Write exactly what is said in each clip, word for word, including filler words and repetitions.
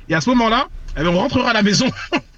Et à ce moment-là, eh bien, on rentrera à la maison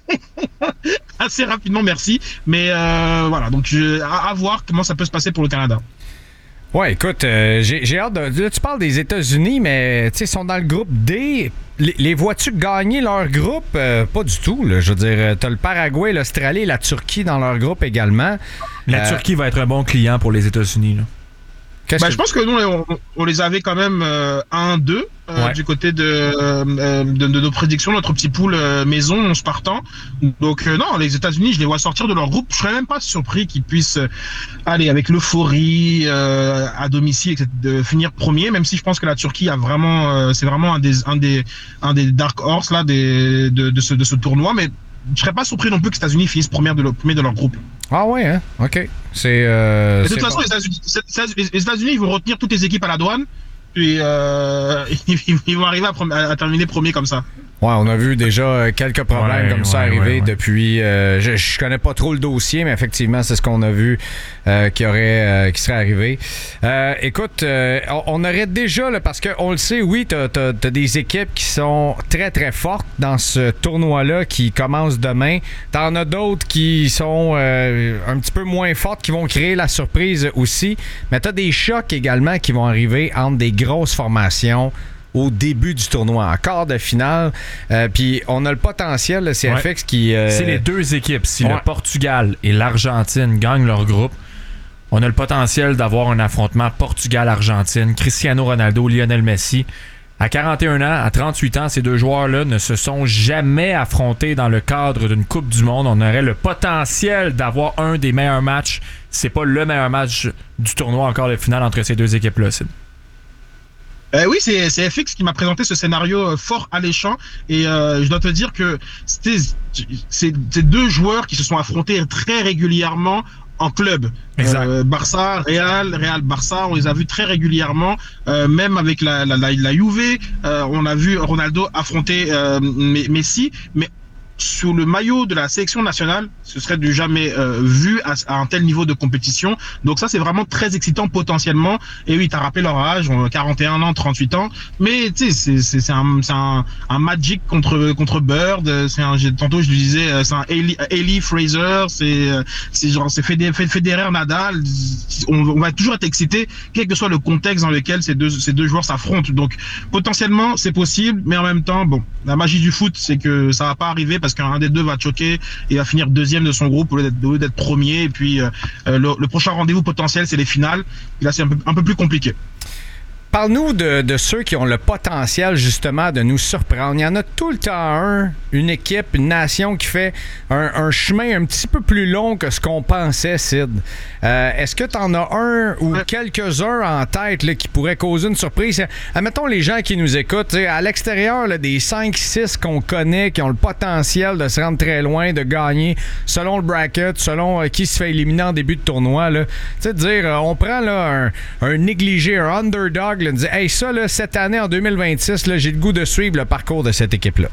assez rapidement, merci. Mais euh, voilà, donc je, à, à voir comment ça peut se passer pour le Canada. Ouais, écoute, euh, j'ai, j'ai hâte de... Là, tu parles des États-Unis, mais tu sais, ils sont dans le groupe D. Les, les vois-tu gagner leur groupe? Euh, pas du tout, là. Je veux dire, t'as le Paraguay, l'Australie et la Turquie dans leur groupe également. La euh... Turquie va être un bon client pour les États-Unis, là. Ben, je pense que nous, on, on les avait quand même euh, un deux euh, ouais. du côté de, euh, de, de nos prédictions, notre petit pool euh, maison, onze partants. Donc euh, non, les États-Unis, je les vois sortir de leur groupe. Je serais même pas surpris qu'ils puissent euh, aller avec l'euphorie euh, à domicile, de finir premier. Même si je pense que la Turquie a vraiment, euh, c'est vraiment un des un des un des dark horse là des de, de ce de ce tournoi, mais je serais pas surpris non plus que les États-Unis finissent premier de leur, premier de leur groupe. Ah ouais, hein? OK. C'est, euh, de toute façon, bon. les, États-Unis, les États-Unis, ils vont retenir toutes les équipes à la douane, puis euh, ils vont arriver à, à terminer premier comme ça. Ouais, on a vu déjà quelques problèmes ouais, comme ça ouais, arriver ouais, ouais. depuis... Euh, je, je connais pas trop le dossier, mais effectivement, c'est ce qu'on a vu euh, qui aurait euh, qui serait arrivé. Euh, écoute, euh, on aurait déjà, là, parce qu'on le sait, oui, t'as, t'as, t'as des équipes qui sont très, très fortes dans ce tournoi-là qui commence demain. T'en as d'autres qui sont euh, un petit peu moins fortes, qui vont créer la surprise aussi. Mais t'as des chocs également qui vont arriver entre des grosses formations au début du tournoi, en quart de finale. Euh, Puis on a le potentiel, le C F X ouais. qui... Euh... C'est les deux équipes. Si ouais. le Portugal et l'Argentine gagnent leur groupe, on a le potentiel d'avoir un affrontement Portugal-Argentine, Cristiano Ronaldo, Lionel Messi. À quarante et un ans, à trente-huit ans, ces deux joueurs-là ne se sont jamais affrontés dans le cadre d'une Coupe du Monde. On aurait le potentiel d'avoir un des meilleurs matchs. C'est pas le meilleur match du tournoi en quart de finale entre ces deux équipes-là, Sid. Euh, oui, c'est, c'est F X qui m'a présenté ce scénario fort alléchant et euh, je dois te dire que c'était c'est, c'est deux joueurs qui se sont affrontés très régulièrement en club. Exact. Euh, Barça, Real, Real, Barça, on les a vus très régulièrement, euh, même avec la, la, la, la Juve, euh, on a vu Ronaldo affronter euh, Messi, mais sous le maillot de la sélection nationale, ce serait du jamais euh, vu à, à un tel niveau de compétition. Donc ça, c'est vraiment très excitant potentiellement. Et oui, t'as rappelé leur âge, quarante et un ans, trente-huit ans. Mais tu sais, c'est, c'est, c'est, un, c'est un, un Magic contre contre Bird. C'est un, tantôt je lui disais, c'est un Eli, Eli Fraser. C'est c'est genre c'est Federer, Federer, Nadal. On, on va toujours être excité, quel que soit le contexte dans lequel ces deux ces deux joueurs s'affrontent. Donc potentiellement, c'est possible, mais en même temps, bon, la magie du foot, c'est que ça va pas arriver parce qu'un des deux va choquer et va finir deuxième de son groupe au lieu d'être, au lieu d'être premier. Et puis euh, le, le prochain rendez-vous potentiel, c'est les finales. Et là, c'est un peu, un peu plus compliqué. Parle-nous de, de ceux qui ont le potentiel, justement, de nous surprendre. Il y en a tout le temps un, une équipe, une nation qui fait un, un chemin un petit peu plus long que ce qu'on pensait, Sid. Euh, est-ce que tu en as un ou ouais. quelques-uns en tête là, qui pourraient causer une surprise? Admettons les gens qui nous écoutent, à l'extérieur là, des cinq six qu'on connaît, qui ont le potentiel de se rendre très loin, de gagner selon le bracket, selon euh, qui se fait éliminer en début de tournoi. Tu sais, dire, euh, on prend là, un, un négligé, un underdog, là, dire, hey, ça, là, cette année, en deux mille vingt-six, là, j'ai le goût de suivre le parcours de cette équipe-là.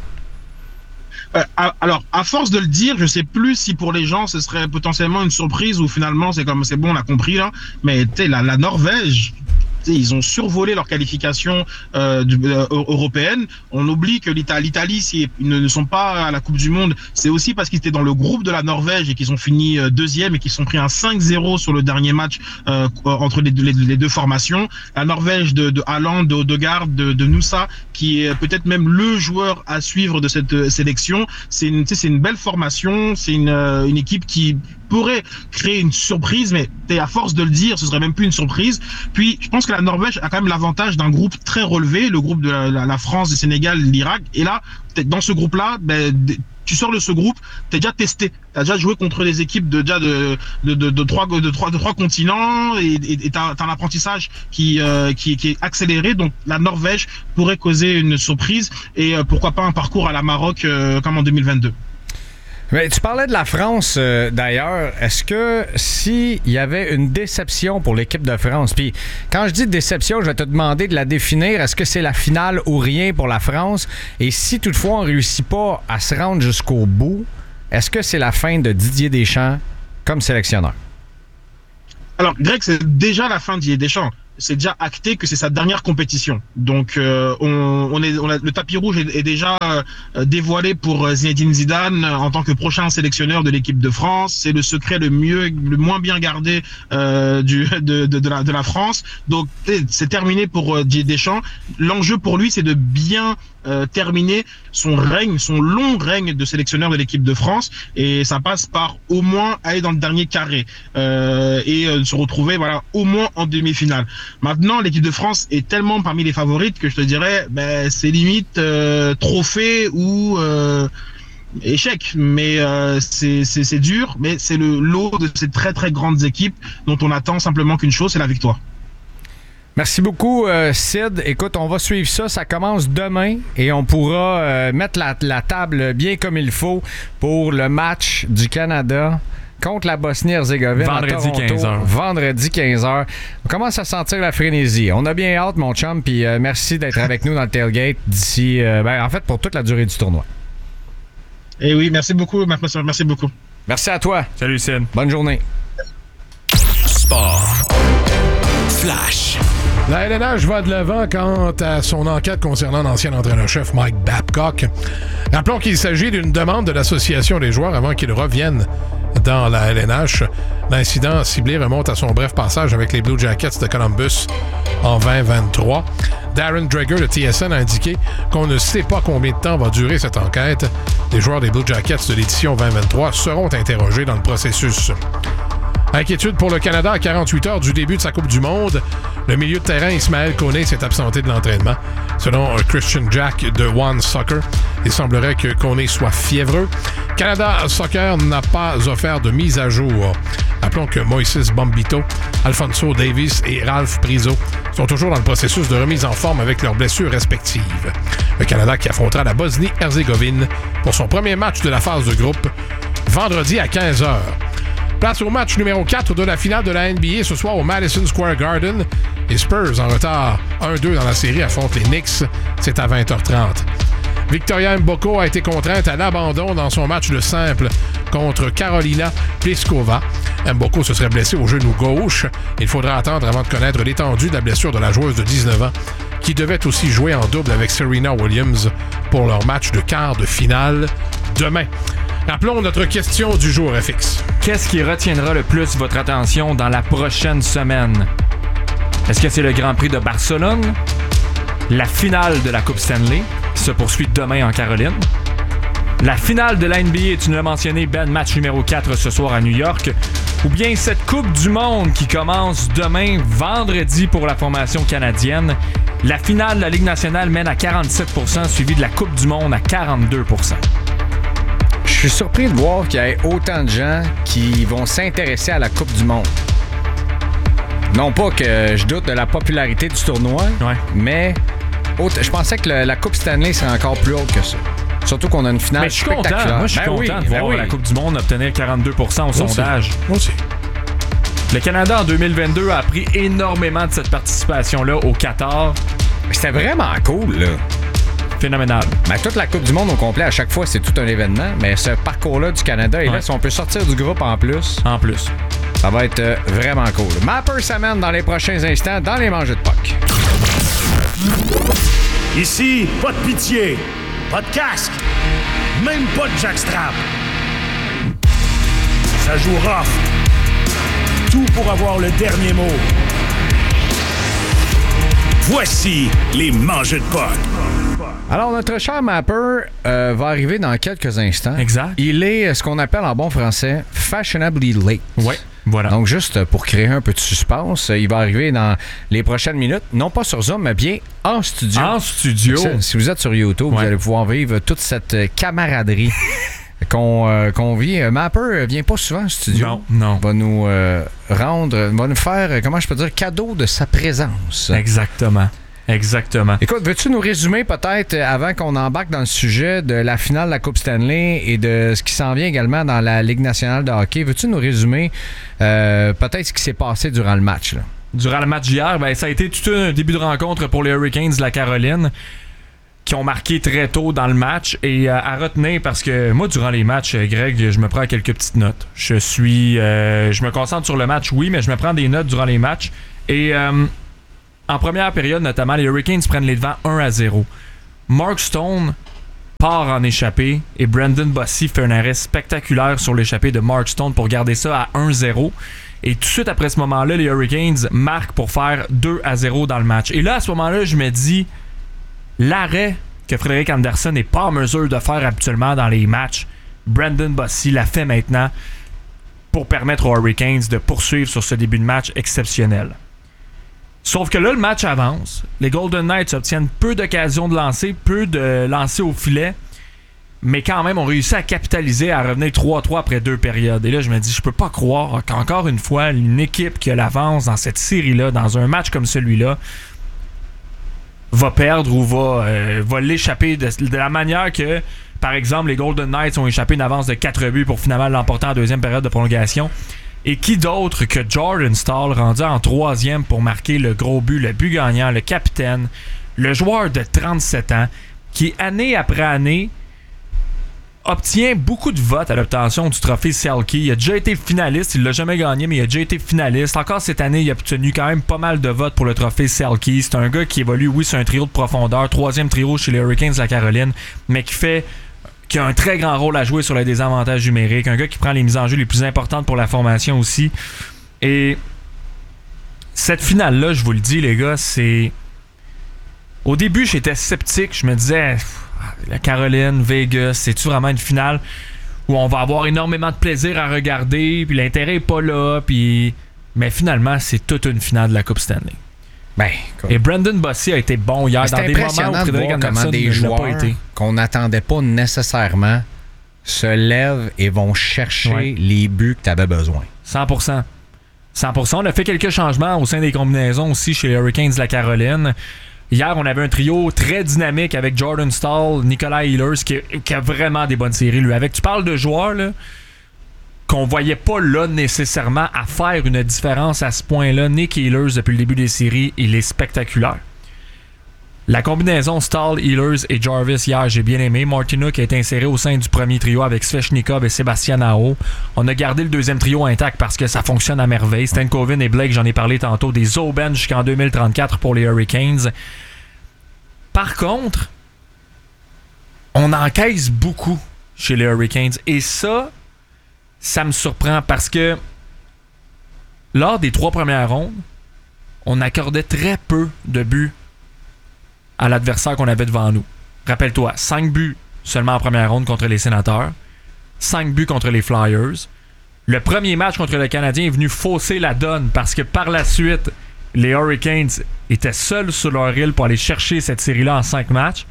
Euh, alors, à force de le dire, je sais plus si pour les gens, ce serait potentiellement une surprise ou finalement, c'est comme, c'est bon, on a compris, là. Mais, tu sais, la, la Norvège, ils ont survolé leur qualification euh, du, euh, européenne. On oublie que l'Italie, l'Italie s'ils ne, ne sont pas à la Coupe du Monde, c'est aussi parce qu'ils étaient dans le groupe de la Norvège et qu'ils ont fini euh, deuxième et qu'ils sont pris un cinq zéro sur le dernier match euh, entre les, les, les deux formations. La Norvège de, de Haaland, de Odegaard, de, de Nusa, qui est peut-être même le joueur à suivre de cette euh, sélection. C'est une, c'est une belle formation, c'est une, euh, une équipe qui pourrait créer une surprise, mais à force de le dire, ce serait même plus une surprise. Puis, je pense que la Norvège a quand même l'avantage d'un groupe très relevé, le groupe de la, la, la France, le Sénégal, l'Irak. Et là, dans ce groupe-là, ben, tu sors de ce groupe, t'es déjà testé, t'as déjà joué contre des équipes de déjà de de de, de trois de trois de trois continents et et, et t'as, t'as un apprentissage qui euh, qui qui est accéléré. Donc la Norvège pourrait causer une surprise et euh, pourquoi pas un parcours à la Maroc euh, comme en deux mille vingt-deux. Mais tu parlais de la France, euh, d'ailleurs. Est-ce que s'il y avait une déception pour l'équipe de France, puis quand je dis déception, je vais te demander de la définir. Est-ce que c'est la finale ou rien pour la France? Et si toutefois on ne réussit pas à se rendre jusqu'au bout, est-ce que c'est la fin de Didier Deschamps comme sélectionneur? Alors, Greg, c'est déjà la fin de Didier Deschamps. c'est déjà acté que c'est sa dernière compétition. Donc, euh, on, on est, on a, le tapis rouge est, est déjà euh, dévoilé pour Zinedine Zidane en tant que prochain sélectionneur de l'équipe de France. C'est le secret le mieux, le moins bien gardé euh, du, de, de, de, la, de la France. Donc, c'est terminé pour euh, Didier Deschamps. L'enjeu pour lui, c'est de bien euh, terminer son règne, son long règne de sélectionneur de l'équipe de France. Et ça passe par au moins aller dans le dernier carré euh, et euh, se retrouver, voilà, au moins en demi-finale. Maintenant, l'équipe de France est tellement parmi les favorites que je te dirais, ben, c'est limite euh, trophée ou euh, échec. Mais euh, c'est, c'est, c'est dur, mais c'est le lot de ces très très grandes équipes dont on attend simplement qu'une chose, c'est la victoire. Merci beaucoup, euh, Sid. Écoute, on va suivre ça. Ça commence demain et on pourra euh, mettre la, la table bien comme il faut pour le match du Canada contre la Bosnie-Herzégovine. Vendredi quinze heures. Vendredi quinze heures. On commence à sentir la frénésie. On a bien hâte, mon chum, puis euh, merci d'être avec nous dans le tailgate d'ici, euh, ben, en fait, pour toute la durée du tournoi. Et oui, merci beaucoup, merci beaucoup. Merci à toi. Salut, Sid. Bonne journée. Sport. Flash. La L N H va de l'avant quant à son enquête concernant l'ancien entraîneur-chef Mike Babcock. Rappelons qu'il s'agit d'une demande de l'association des joueurs avant qu'il revienne dans la L N H. L'incident ciblé remonte à son bref passage avec les Blue Jackets de Columbus en vingt vingt-trois. Darren Dreger de T S N a indiqué qu'on ne sait pas combien de temps va durer cette enquête. Les joueurs des Blue Jackets de l'édition vingt vingt-trois seront interrogés dans le processus. Inquiétude pour le Canada à quarante-huit heures du début de sa Coupe du Monde. Le milieu de terrain Ismaël Koné s'est absenté de l'entraînement. Selon Christian Jack de One Soccer, il semblerait que Koné soit fiévreux. Canada Soccer n'a pas offert de mise à jour. Rappelons que Moises Bombito, Alfonso Davis et Ralph Priso sont toujours dans le processus de remise en forme avec leurs blessures respectives. Le Canada qui affrontera la Bosnie-Herzégovine pour son premier match de la phase de groupe vendredi à quinze heures. Place au match numéro quatre de la finale de la N B A ce soir au Madison Square Garden. Les Spurs, en retard un deux dans la série, affrontent les Knicks. C'est à vingt heures trente. Victoria Mboko a été contrainte à l'abandon dans son match de simple contre Karolina Pliskova. Mboko se serait blessé au genou gauche. Il faudra attendre avant de connaître l'étendue de la blessure de la joueuse de dix-neuf ans qui devait aussi jouer en double avec Serena Williams pour leur match de quart de finale demain. Rappelons notre question du jour, F X. Qu'est-ce qui retiendra le plus votre attention dans la prochaine semaine? Est-ce que c'est le Grand Prix de Barcelone? La finale de la Coupe Stanley, qui se poursuit demain en Caroline? La finale de la N B A, tu nous l'as mentionné, Ben, match numéro quatre ce soir à New York? Ou bien cette Coupe du Monde qui commence demain, vendredi, pour la formation canadienne? La finale de la Ligue nationale mène à quarante-sept pour cent, suivie de la Coupe du Monde à quarante-deux pour cent. Je suis surpris de voir qu'il y ait autant de gens qui vont s'intéresser à la Coupe du Monde. Non pas que je doute de la popularité du tournoi, ouais. mais autre, je pensais que le, la Coupe Stanley serait encore plus haute que ça. Surtout qu'on a une finale mais je suis spectaculaire. Content. Moi, je suis ben content oui, de voir ben oui. la Coupe du Monde obtenir quarante-deux pour cent au Moi sondage. Aussi. Moi aussi. Le Canada, en deux mille vingt-deux, a appris énormément de cette participation-là au Qatar. C'était vraiment cool, là. Phénoménal. Ben, toute la Coupe du Monde au complet, à chaque fois, c'est tout un événement. Mais ce parcours-là du Canada, et ouais. là, si on peut sortir du groupe en plus, en plus, ça va être euh, vraiment cool. Mapper s'amène dans les prochains instants dans les mangeux de puck. Ici, pas de pitié, pas de casque, même pas de jackstrap. Ça joue rough. Tout pour avoir le dernier mot. Voici les mangeux de puck. Alors, notre cher Mapper euh, va arriver dans quelques instants. Exact. Il est ce qu'on appelle en bon français fashionably late. Oui, voilà. Donc, juste pour créer un peu de suspense, il va arriver dans les prochaines minutes, non pas sur Zoom, mais bien en studio. En studio. Ça, si vous êtes sur YouTube, ouais. vous allez pouvoir vivre toute cette camaraderie qu'on, euh, qu'on vit. Mapper vient pas souvent en studio. Non, non. Va nous euh, rendre, va nous faire, comment je peux dire, cadeau de sa présence. Exactement. Exactement. Écoute, veux-tu nous résumer peut-être, avant qu'on embarque dans le sujet de la finale de la Coupe Stanley et de ce qui s'en vient également dans la Ligue nationale de hockey, veux-tu nous résumer euh, peut-être ce qui s'est passé durant le match, là? Durant le match d'hier, ben, ça a été tout un début de rencontre pour les Hurricanes de la Caroline qui ont marqué très tôt dans le match et euh, à retenir parce que moi, durant les matchs, Greg, je me prends quelques petites notes. Je suis... Euh, je me concentre sur le match, oui, mais je me prends des notes durant les matchs et... Euh, En première période, notamment, les Hurricanes prennent les devants un à zéro. Mark Stone part en échappée et Brandon Bossy fait un arrêt spectaculaire sur l'échappée de Mark Stone pour garder ça à un zéro. Et tout de suite après ce moment-là, les Hurricanes marquent pour faire deux à zéro dans le match. Et là, à ce moment-là, je me dis, l'arrêt que Frédéric Andersen n'est pas en mesure de faire habituellement dans les matchs, Brandon Bossy l'a fait maintenant pour permettre aux Hurricanes de poursuivre sur ce début de match exceptionnel. Sauf que là, le match avance. Les Golden Knights obtiennent peu d'occasions de lancer, peu de lancers au filet, mais quand même, on réussit à capitaliser, à revenir trois à trois après deux périodes. Et là, je me dis, je peux pas croire qu'encore une fois, une équipe qui a l'avance dans cette série-là, dans un match comme celui-là, va perdre ou va, euh, va l'échapper de, de la manière que, par exemple, les Golden Knights ont échappé une avance de quatre buts pour finalement l'emporter en deuxième période de prolongation. Et qui d'autre que Jordan Staal rendu en troisième pour marquer le gros but, le but gagnant, le capitaine, le joueur de trente-sept ans, qui année après année obtient beaucoup de votes à l'obtention du trophée Selke. Il a déjà été finaliste, il l'a jamais gagné, mais il a déjà été finaliste. Encore cette année, il a obtenu quand même pas mal de votes pour le trophée Selke. C'est un gars qui évolue, oui, c'est un trio de profondeur, troisième trio chez les Hurricanes de la Caroline, mais qui fait qui a un très grand rôle à jouer sur les désavantages numériques, un gars qui prend les mises en jeu les plus importantes pour la formation aussi. Et cette finale-là, je vous le dis, les gars, c'est... Au début, j'étais sceptique. Je me disais, la Caroline, Vegas, c'est-tu vraiment une finale où on va avoir énormément de plaisir à regarder, puis l'intérêt est pas là, puis... Mais finalement, c'est toute une finale de la Coupe Stanley. Ben, et Brandon Bossy a été bon hier dans des moments où Frédéric Andersen des ne l'a pas été. Qu'on n'attendait pas nécessairement se lèvent et vont chercher ouais. les buts que tu avais besoin. cent pour cent. cent pour cent. On a fait quelques changements au sein des combinaisons aussi chez les Hurricanes de la Caroline. Hier, on avait un trio très dynamique avec Jordan Staal, Nikolai Ehlers, qui, qui a vraiment des bonnes séries. Lui, avec, tu parles de joueurs là, qu'on voyait pas là nécessairement à faire une différence à ce point-là. Nick Ehlers, depuis le début des séries, il est spectaculaire. La combinaison Staal, Ehlers et Jarvis hier, j'ai bien aimé. Martinook a été inséré au sein du premier trio avec Svechnikov et Sébastien Aho. On a gardé le deuxième trio intact parce que ça fonctionne à merveille. Stankoven et Blake, j'en ai parlé tantôt, des Zauben jusqu'en deux mille trente-quatre pour les Hurricanes. Par contre, on encaisse beaucoup chez les Hurricanes. Et ça... ça me surprend parce que lors des trois premières rondes, on accordait très peu de buts à l'adversaire qu'on avait devant nous. Rappelle-toi, cinq buts seulement en première ronde contre les Sénateurs, cinq buts contre les Flyers. Le premier match contre le Canadien est venu fausser la donne parce que par la suite, les Hurricanes étaient seuls sur leur île pour aller chercher cette série-là en cinq matchs.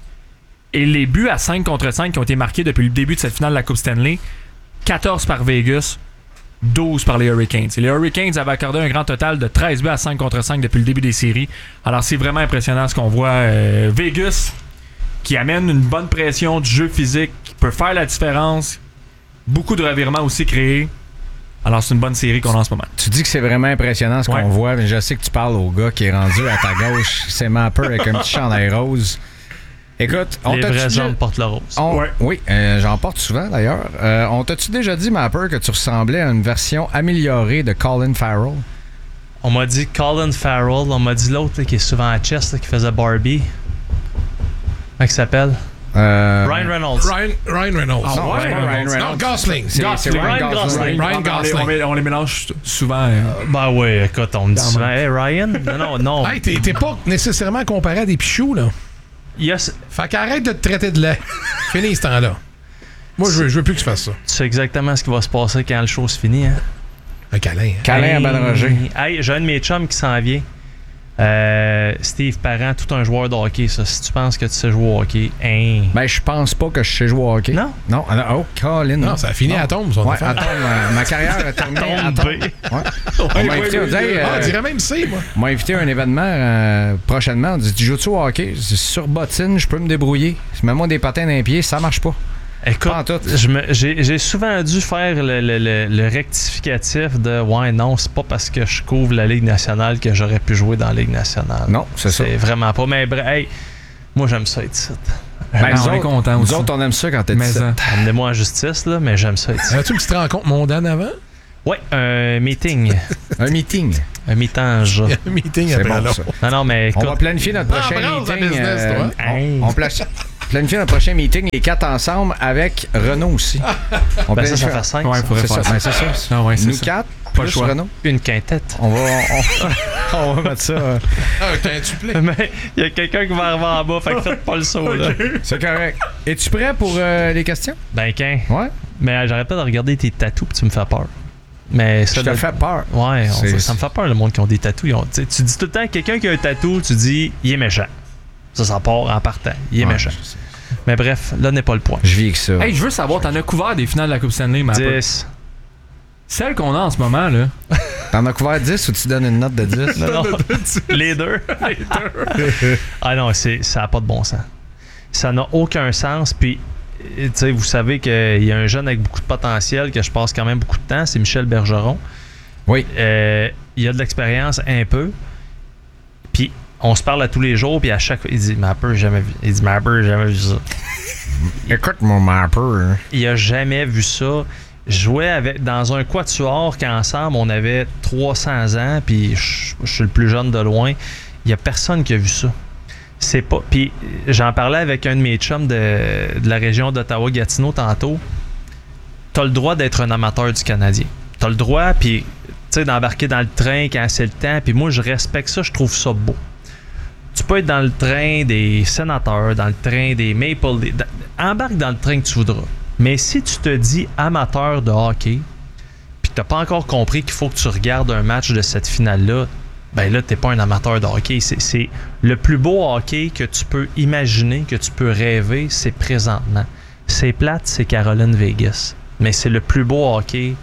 Et les buts à cinq contre cinq qui ont été marqués depuis le début de cette finale de la Coupe Stanley, quatorze par Vegas, douze par les Hurricanes. Et les Hurricanes avaient accordé un grand total de treize buts à cinq contre cinq depuis le début des séries. Alors c'est vraiment impressionnant ce qu'on voit. Euh, Vegas qui amène une bonne pression du jeu physique, qui peut faire la différence. Beaucoup de revirements aussi créés. Alors c'est une bonne série qu'on a en ce moment. Tu dis que c'est vraiment impressionnant ce ouais. qu'on voit, mais je sais que tu parles au gars qui est rendu à ta gauche. C'est Mapper avec un petit chandail rose. Écoute, on les t'a vrais déjà... hommes portent le rose. On... Ouais. Oui, euh, j'en porte souvent d'ailleurs. Euh, on t'a-tu déjà dit, Mapper, que tu ressemblais à une version améliorée de Colin Farrell? On m'a dit Colin Farrell. On m'a dit l'autre là, qui est souvent à Chess, là, qui faisait Barbie. Comment il s'appelle? Euh... Ryan Reynolds. Ryan, Ryan Reynolds. Oh, non, Ryan Ryan Reynolds. Reynolds. Non, Gosling. C'est, Gosling. c'est Ryan, Ryan Gosling. Gosling. Ryan Gosling. On les, on les mélange souvent. Euh... Ben oui, écoute, on me dit souvent, hey, Ryan? Non, non, non. Hey, t'es, t'es pas nécessairement comparé à des pichous, là. Yes. Fait qu'arrête de te traiter de lait. Fini ce temps-là. Moi, je veux, je veux plus que tu fasses ça. Tu sais exactement ce qui va se passer quand le show se finit, hein? Un câlin. Hein? Câlin hey, à Ben Roger. Hey, j'ai un de mes chums qui s'en vient. Euh, Steve Parent, tout un joueur de hockey, ça. Si tu penses que tu sais jouer au hockey, hein. Ben, je pense pas que je sais jouer au hockey. Non? Non. Oh, Colin. Non, ça a fini non. à tombe, son ouais, affaire. À tombe, euh, ma carrière a terminé à tombe. Ouais. On m'a invité, on dit, hey, ah, on euh, dirait même C, moi. On m'a invité à un événement euh, prochainement. On dit, tu joues-tu au hockey? Sur bottine, je peux me débrouiller. Mets-moi des patins dans les pieds, ça marche pas. Écoute, je me, j'ai, j'ai souvent dû faire le, le, le, le rectificatif de ouais, non, c'est pas parce que je couvre la Ligue nationale que j'aurais pu jouer dans la Ligue nationale. Non, c'est, c'est ça. C'est vraiment pas. Mais hey, moi, j'aime ça être ici. Ben, nous, on est contents aussi. Nous autres, on aime ça quand t'es ici. Amenez-moi en justice, là, mais j'aime ça être ici. As-tu une petite rencontre mondaine avant? Ouais, un meeting. Un meeting. Un mi-temps. Un meeting C'est après bon, l'autre. ça. Non, non, mais écoute, On va planifier notre Ah, prochain bravo, la meeting. business, euh, toi. on, on place- planifie notre prochain meeting, les quatre ensemble, avec Renault aussi. On ben ça, ça planifie- fait cinq. Ouais, ça. faudrait C'est ça, faire ben, ça. c'est ça. Ah ouais, c'est Nous ça. quatre, Pas le plus choix. Renault. Une quintette. On va, on, on va mettre ça. euh, Ah, un quintuplet. Mais il y a quelqu'un qui va arriver en bas, fait que faites pas le saut, là. C'est correct. Es-tu prêt pour euh, les questions? Ben, qu'un. Ouais. Mais j'arrête pas de regarder tes tatous pis tu me fais peur. Mais ça, Je te le- fais peur. Ouais, on C'est- dirait- ça me fait peur le monde qui ont des tatous. Ils ont- tu sais, tu dis tout le temps, quelqu'un qui a un tatou, tu dis, il est méchant. Ça, ça part en partant. Il est Ouais, méchant. je sais. Mais bref, là n'est pas le point. Je vis avec ça. Hey, je veux savoir, t'en as couvert des finales de la Coupe Stanley, mais dix. celle qu'on a en ce moment, là. T'en as couvert dix ou tu donnes une note de dix? Non, non. Les deux. Les deux. Ah non, c'est, ça n'a pas de bon sens. Ça n'a aucun sens. Puis, tu sais, vous savez qu'il y a un jeune avec beaucoup de potentiel que je passe quand même beaucoup de temps, c'est Michel Bergeron. Oui. Euh, il a de l'expérience un peu. Puis, on se parle à tous les jours, puis à chaque fois, il dit Mapper, j'ai jamais vu. Il dit Mapper, j'ai jamais vu ça. Écoute mon mapper. hein. Il a jamais vu ça. Je jouais avec, dans un quatuor qu'ensemble, on avait trois cents ans, puis je, je suis le plus jeune de loin. Il y a personne qui a vu ça. C'est pas. Puis j'en parlais avec un de mes chums de, de la région d'Ottawa-Gatineau tantôt. T'as le droit d'être un amateur du Canadien. T'as le droit, puis tu sais, d'embarquer dans le train quand c'est le temps. Puis moi, je respecte ça, je trouve ça beau. Tu peux être dans le train des sénateurs, dans le train des Maple Leafs. dans- Embarque dans le train que tu voudras. Mais si tu te dis amateur de hockey, puis que t'as pas encore compris qu'il faut que tu regardes un match de cette finale-là, ben là, t'es pas un amateur de hockey. C'est, c'est le plus beau hockey que tu peux imaginer, que tu peux rêver, c'est présentement. C'est plate, c'est Caroline Vegas. Mais c'est le plus beau hockey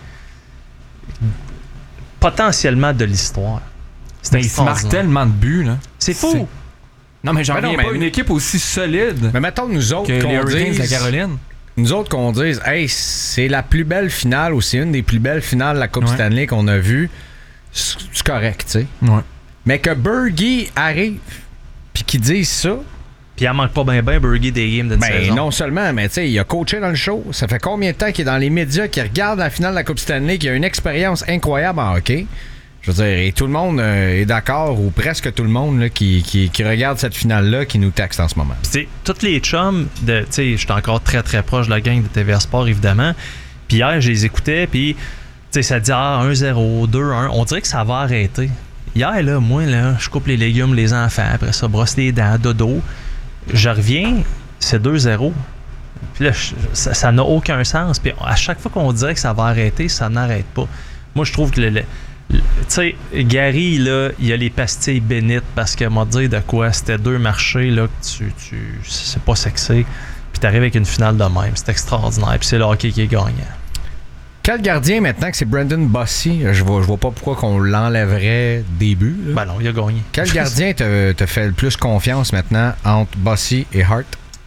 potentiellement de l'histoire. C'est Mais il se marque extraordinaire. tellement de buts, là. C'est fou! C'est- Non, mais j'en Ben non, reviens mais- pas. Une équipe aussi solide Mais mettons nous autres que les qu'on Hurricanes de la dise, Caroline. nous autres qu'on dise, hey, c'est la plus belle finale ou c'est une des plus belles finales de la Coupe Ouais. Stanley qu'on a vue. C'est c'est correct, tu sais. Ouais. Mais que Bergie arrive puis qu'il dise ça, Puis il en manque pas bien ben Bergie des games de ben saison. non seulement, mais tu sais, il a coaché dans le show. Ça fait combien de temps qu'il est dans les médias, qu'il regarde la finale de la Coupe Stanley, qu'il a une expérience incroyable en hockey? Je veux dire, et tout le monde euh, est d'accord, ou presque tout le monde là, qui, qui, qui regarde cette finale-là, qui nous taxe en ce moment. Puis tu sais, tous les chums, de, tu sais, je suis encore très très proche de la gang de T V R Sport évidemment. Puis hier, je les écoutais, puis tu sais, ça dit ah, un zéro, deux un. On dirait que ça va arrêter. Hier, là, moi, là, je coupe les légumes, les enfants, après ça, brosse les dents, dodo. Je reviens, c'est deux zéro. Puis là, je- ça ça n'a aucun sens. Puis à chaque fois qu'on dirait que ça va arrêter, ça n'arrête pas. Moi, je trouve que le, le- le- tu sais, Gary, là, il y a les pastilles bénites parce qu'elle m'a dit de quoi c'était deux marchés, là, que tu, tu c'est pas sexy. Puis t'arrives avec une finale de même. C'est extraordinaire. Puis c'est le hockey qui est gagnant. Quel gardien maintenant que c'est Brandon Bossy? Je vois, je vois pas pourquoi qu'on l'enlèverait début. là. Ben non, il a gagné. Quel gardien te, te fait le plus confiance maintenant entre Bossy et Hart?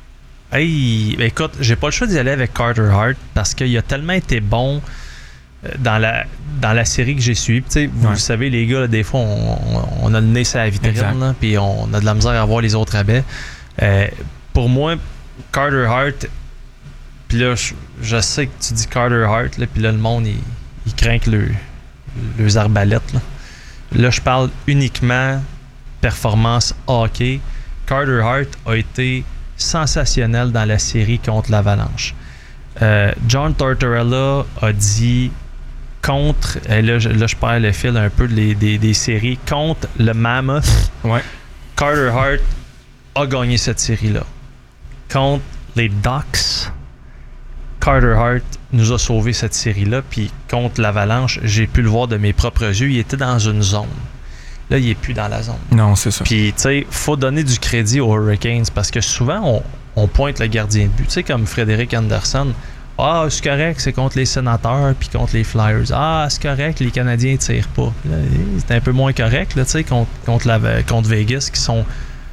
Hey, ben écoute, j'ai pas le choix d'y aller avec Carter Hart parce qu'il a tellement été bon euh, dans la, dans la série que j'ai suivie. Tu sais, vous Ouais. le savez, les gars, là, des fois, on, on a le nez sur la Exact. vitrine, là, puis on a de la misère à voir les autres rabais. Euh, pour moi, Carter Hart, puis là, je, je sais que tu dis Carter Hart, là, puis là, le monde, il, il craint que le, les arbalètes. Là. là, je parle uniquement performance hockey. Carter Hart a été sensationnel dans la série contre l'Avalanche. Euh, John Tortorella a dit contre, et là je, là, je perds le fil un peu des, des, des séries, contre le Mammoth. Ouais. Carter Hart a gagné cette série-là. Contre les Ducks, Carter Hart nous a sauvé cette série-là. Puis contre l'Avalanche, j'ai pu le voir de mes propres yeux. Il était dans une zone. Là, il est plus dans la zone. Non, c'est ça. Puis, tu sais, faut donner du crédit aux Hurricanes parce que souvent, on, on pointe le gardien de but. Tu sais, comme Frédéric Anderson. Ah, c'est correct, c'est contre les Sénateurs puis contre les Flyers. Ah, c'est correct, les Canadiens ne tirent pas. Là, c'est un peu moins correct, là, tu sais, contre, contre, la, contre Vegas qui sont,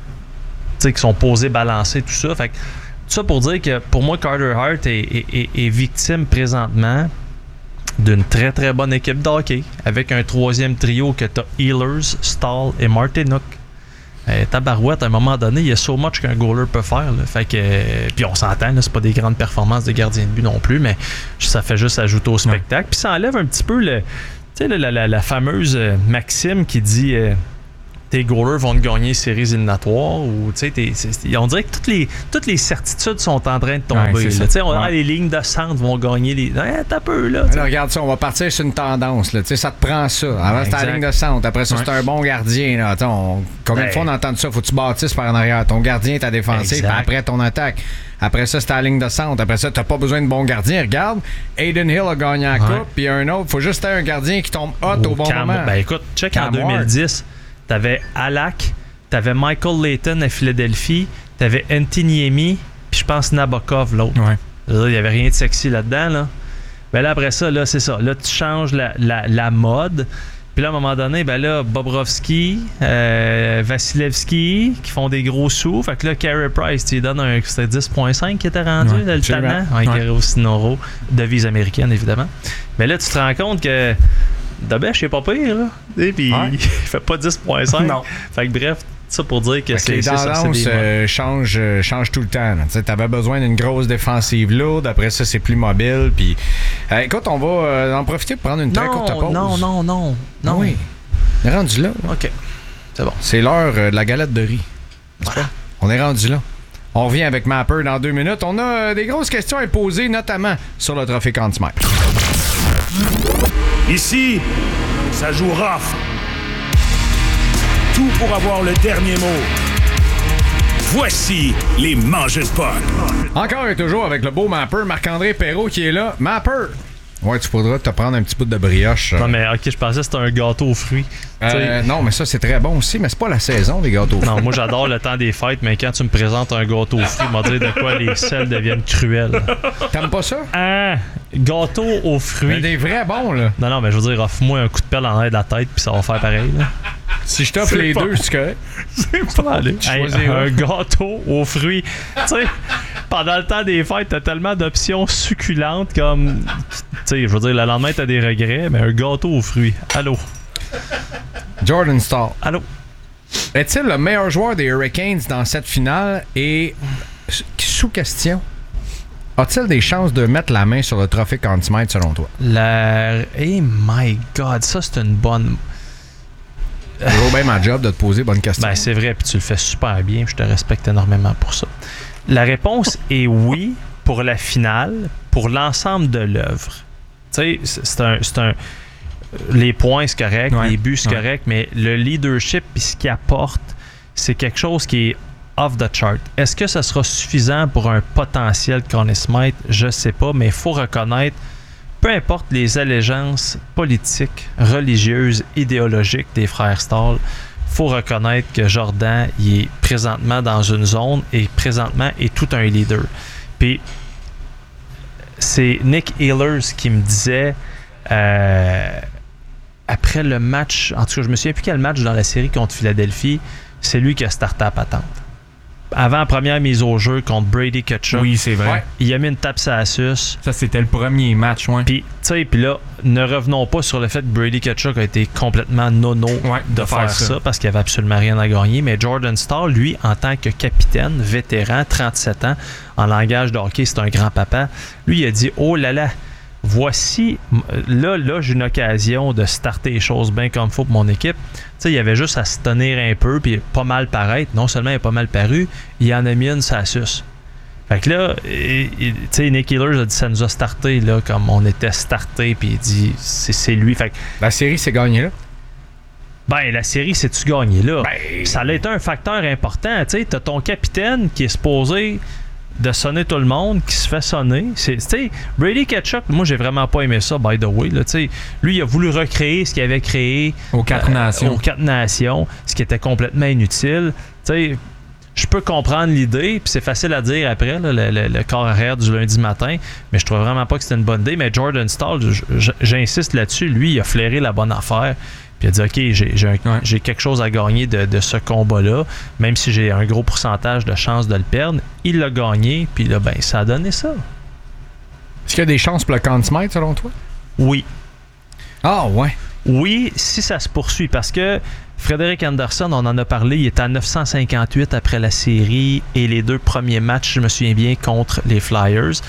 tu sais, qui sont posés, balancés, tout ça. Fait que, tout ça pour dire que pour moi, Carter Hart est, est, est, est victime présentement d'une très très bonne équipe de hockey avec un troisième trio que t'as Ehlers, Stahl et Martinook. Euh, tabarouette, à un moment donné, il y a so much qu'un goaler peut faire. Là. Fait que, euh, puis on s'entend, là, c'est pas des grandes performances de gardien de but non plus, mais ça fait juste ajouter au spectacle. Puis ça enlève un petit peu le, tu Tu sais, la, la, la fameuse euh, maxime qui dit euh, tes goalers vont te gagner les séries éliminatoires, ou tu sais, on dirait que toutes les, toutes les certitudes sont en train de tomber. Ouais, là. On, ouais. ah, les lignes de centre vont gagner les. Hein, t'as peu, là. Alors, regarde ça, on va partir sur une tendance. Là. Ça te prend ça. Avant, Ouais, c'était la exact. ligne de centre. Après ça, Ouais. c'est un bon gardien. Là. Attends, on- combien de Ben. fois on entend ça? Faut que tu bâtisses par en arrière. Ton gardien, ta défensive, Exact. puis après ton attaque. Après ça, c'était la ligne de centre. Après ça, t'as pas besoin de bon gardien. Regarde, Aiden Hill a gagné la Ouais. coupe, puis un autre. Faut juste avoir un gardien qui tombe hot au bon Cam- moment. Ben écoute, check en Cam deux mille dix, t'avais Alak, t'avais Michael Layton à Philadelphie, t'avais Antiniemi, puis je pense Nabokov, l'autre. Ouais. Il n'y avait rien de sexy là-dedans. Là. Ben là, après ça, là, c'est ça. Là, tu changes la, la, la mode. Puis là, à un moment donné, ben là, Bobrovski, euh, Vasilevski, qui font des gros sous. Fait que là, Carey Price, tu lui donnes un. C'était dix virgule cinq qui était rendu, Ouais, là, le absolument. talent. Ouais, Ouais. Carey Sinoro, devise américaine, évidemment. Mais là, tu te rends compte que Dobesh, il est pas pire, là. Et puis, Ouais. il fait pas dix virgule cinq. Non. Fait que bref, ça pour dire que Fait que c'est les c'est ça, c'est tendances des modes. euh, changent, euh, changent tout le temps. Tu avais besoin d'une grosse défensive lourde. Après ça, c'est plus mobile. Puis, euh, écoute, on va euh, en profiter pour prendre une très courte Non, pause. non, non, non. Non. Oui. On est rendu là. là. OK. C'est bon. C'est l'heure euh, de la galette de riz. N'est-ce pas? On est rendu là. On revient avec Mapper dans deux minutes. On a euh, des grosses questions à poser, notamment sur le trophée Conn Smythe. Ici, ça joue rough. Tout pour avoir le dernier mot. Voici les mangeurs de potes. Encore et toujours avec le beau Mapper, Marc-André Perrault qui est là. Mapper! Ouais, tu faudras te prendre un petit bout de brioche. Non, mais OK, je pensais que c'était un gâteau aux fruits. Tu sais, Euh, non, mais ça, c'est très bon aussi, mais c'est pas la saison des gâteaux. Non, moi j'adore le temps des fêtes, mais quand tu me présentes un gâteau aux fruits, m'a dit de quoi les sels deviennent cruels. T'aimes pas ça? Ah, gâteau aux Mais fruits. des vrais bons, là. Non, non, mais je veux dire, offre-moi un coup de pelle en l'air de la tête, puis ça va faire pareil. Là. Si je t'offre C'est les pas- deux, c'est correct. C'est pas aller. Hey, choisis un un. gâteau aux fruits. Tu sais, pendant le temps des fêtes, t'as tellement d'options succulentes comme. Tu sais, je veux dire, le lendemain, t'as des regrets, mais un gâteau aux fruits. Allô? Jordan Stahl. Allô? Est-il le meilleur joueur des Hurricanes dans cette finale et sous question? A-t-il des chances de mettre la main sur le trophée Conn Smythe selon toi? La. Hey my God, ça c'est une bonne. C'est toujours bien ma job de te poser bonne question. Ben, c'est vrai, puis tu le fais super bien, je te respecte énormément pour ça. La réponse est oui pour la finale, pour l'ensemble de l'œuvre. Tu sais, c'est c'est un, c'est un. Les points, c'est correct, Ouais, les buts, c'est ouais. correct, mais le leadership et ce qu'il apporte, c'est quelque chose qui est off the chart. Est-ce que ça sera suffisant pour un potentiel Conn Smythe? Je sais pas, mais il faut reconnaître, peu importe les allégeances politiques, religieuses, idéologiques des frères Stahl, faut reconnaître que Jordan il est présentement dans une zone et présentement est tout un leader. Puis c'est Nick Ehlers qui me disait euh, après le match, en tout cas je me souviens plus quel match dans la série contre Philadelphie, c'est lui qui a starté la patente. Avant la première mise au jeu contre Brady Tkachuk, Oui, c'est vrai. Ouais. il a mis une tape sur la suce. Ça, c'était le premier match, ouais. Puis, tu sais, puis là, ne revenons pas sur le fait que Brady Tkachuk a été complètement nono Ouais, de, de faire, faire ça. ça. parce qu'il avait absolument rien à gagner. Mais Jordan Stahl, lui, en tant que capitaine, vétéran, trente-sept ans, en langage de hockey, c'est un grand-papa, lui, il a dit « Oh là là, voici, là, là, j'ai une occasion de starter les choses bien comme il faut pour mon équipe. » Tu sais, il avait juste à se tenir un peu, puis pas mal paraître. Non seulement il a pas mal paru, il en a mis une sa suce. Fait que là, tu sais, Nick Ehlers a dit ça nous a starté, là, comme on était starté, puis il dit c'est, c'est lui. Fait que, La série s'est gagnée là. ben, la série, c'est-tu gagné là? Ben- Ça a été un facteur important. Tu sais, t'as ton capitaine qui est supposé de sonner tout le monde, qui se fait sonner. C'est, tu sais, Brady Tkachuk, moi, j'ai vraiment pas aimé ça, by the way. Là, tu sais, lui, il a voulu recréer ce qu'il avait créé Aux quatre euh, nations. aux quatre nations, ce qui était complètement inutile. Tu sais, je peux comprendre l'idée, puis c'est facile à dire après, là, le, le- le corps arrière du lundi matin, mais je trouve vraiment pas que c'était une bonne idée. Mais Jordan Stahl, j- j- j'insiste là-dessus, lui, il a flairé la bonne affaire. Puis il a dit, OK, j'ai, j'ai, un- Ouais. j'ai quelque chose à gagner de, de ce combat-là, même si j'ai un gros pourcentage de chances de le perdre. Il l'a gagné, puis là, ben, ça a donné ça. Est-ce qu'il y a des chances pour le Conn Smythe selon toi? Oui. Ah ouais. Oui, si ça se poursuit, parce que Frédéric Anderson, on en a parlé, il est à neuf cent cinquante-huit après la série et les deux premiers matchs, je me souviens bien, contre les Flyers.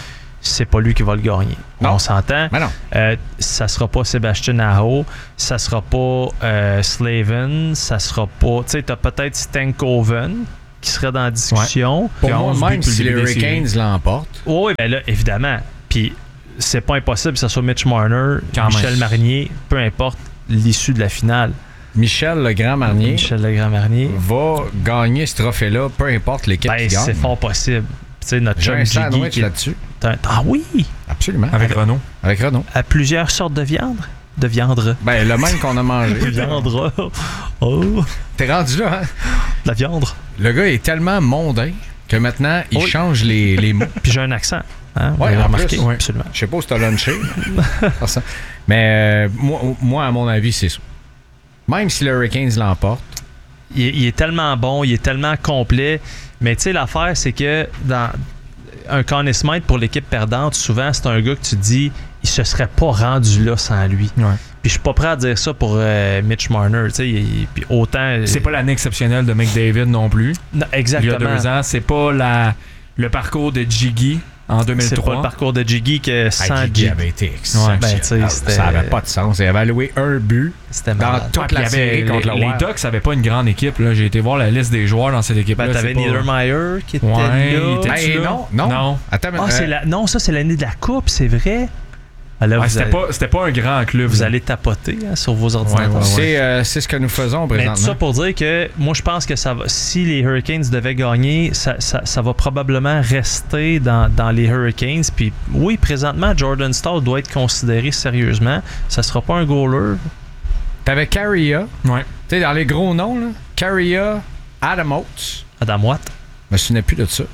c'est pas lui qui va le gagner. Non. On s'entend. Mais non. Euh, ça sera pas Sébastien Aho, ça sera pas euh, Slavin, ça sera pas... Tu sais, t'as peut-être Stankoven qui serait dans la discussion. Pour Puis moi, onze buts même pour le si les début des Hurricanes séries. l'emportent, Oui, ben là, évidemment. Puis c'est pas impossible que ce soit Mitch Marner, Quand Michel même. Marnier, peu importe l'issue de la finale. Michel Legrand-Marnier Michel Legrand-Marnier, va gagner ce trophée-là, peu importe l'équipe ben, qui gagne. c'est fort possible. Tu sais, notre J'ai chum un Jiggy sandwich qui- là-dessus. T'as- Ah oui! Absolument. Avec Renault. Avec Renaud. À plusieurs sortes de viande. De viande. Ben, le même qu'on a mangé. De viande. Oh! T'es rendu là, hein? De la viande. Le gars est tellement mondain que maintenant, il Oui. change les, les mots. Puis j'ai un accent. Hein? Vous Ouais, l'avez en remarqué? plus. Absolument. Je sais pas si t'as lunché. Ça. Mais euh, moi, moi, à mon avis, c'est ça. Même si les Hurricanes l'emportent, Il est, il est tellement bon, il est tellement complet. Mais tu sais, l'affaire, c'est que dans un Conn Smythe pour l'équipe perdante, souvent, c'est un gars que tu te dis, il se serait pas rendu là sans lui. Ouais. Puis je suis pas prêt à dire ça pour euh, Mitch Marner. Tu sais, il- puis autant. C'est pas l'année exceptionnelle de McDavid non plus. Non, Il y exactement. a deux ans. C'est pas la, le parcours de Jiggy en deux mille C'est pas trois. le parcours de Jiggy que sans Jiggy Jiggy. avait été Ouais, exceptionnel. ben, tu sais, c'était- Ça avait pas de sens. Il avait alloué un but C'était dans malade. toute Ouais, puis la il y avait- série contre les, le les Wild. Ducks n'avaient pas une grande équipe. Là. J'ai été voir la liste des joueurs dans cette équipe-là. Ben, t'avais c'est pas- Niedermeyer qui était Ouais, là. il était- Ben, non, non. Non. Attends, mais, Ah, c'est euh, la... Non, ça, c'est l'année de la Coupe, c'est vrai. Ah, là, Ouais, vous, c'était, allez... pas, c'était pas un grand club. vous là. allez tapoter hein, sur vos ordinateurs. Ouais, ouais, ouais. c'est, euh, c'est ce que nous faisons Mais présentement. tout ça pour dire que moi, je pense que ça va, si les Hurricanes devaient gagner, ça, ça, ça va probablement rester dans, dans les Hurricanes. Puis oui, présentement, Jordan Staal doit être considéré sérieusement. Ça sera pas un goaler. T'avais Carrier. Ouais. Tu sais, dans les gros noms, là. Carrier, Adam Oates. Adam Watt. Je me souvenais plus de ça.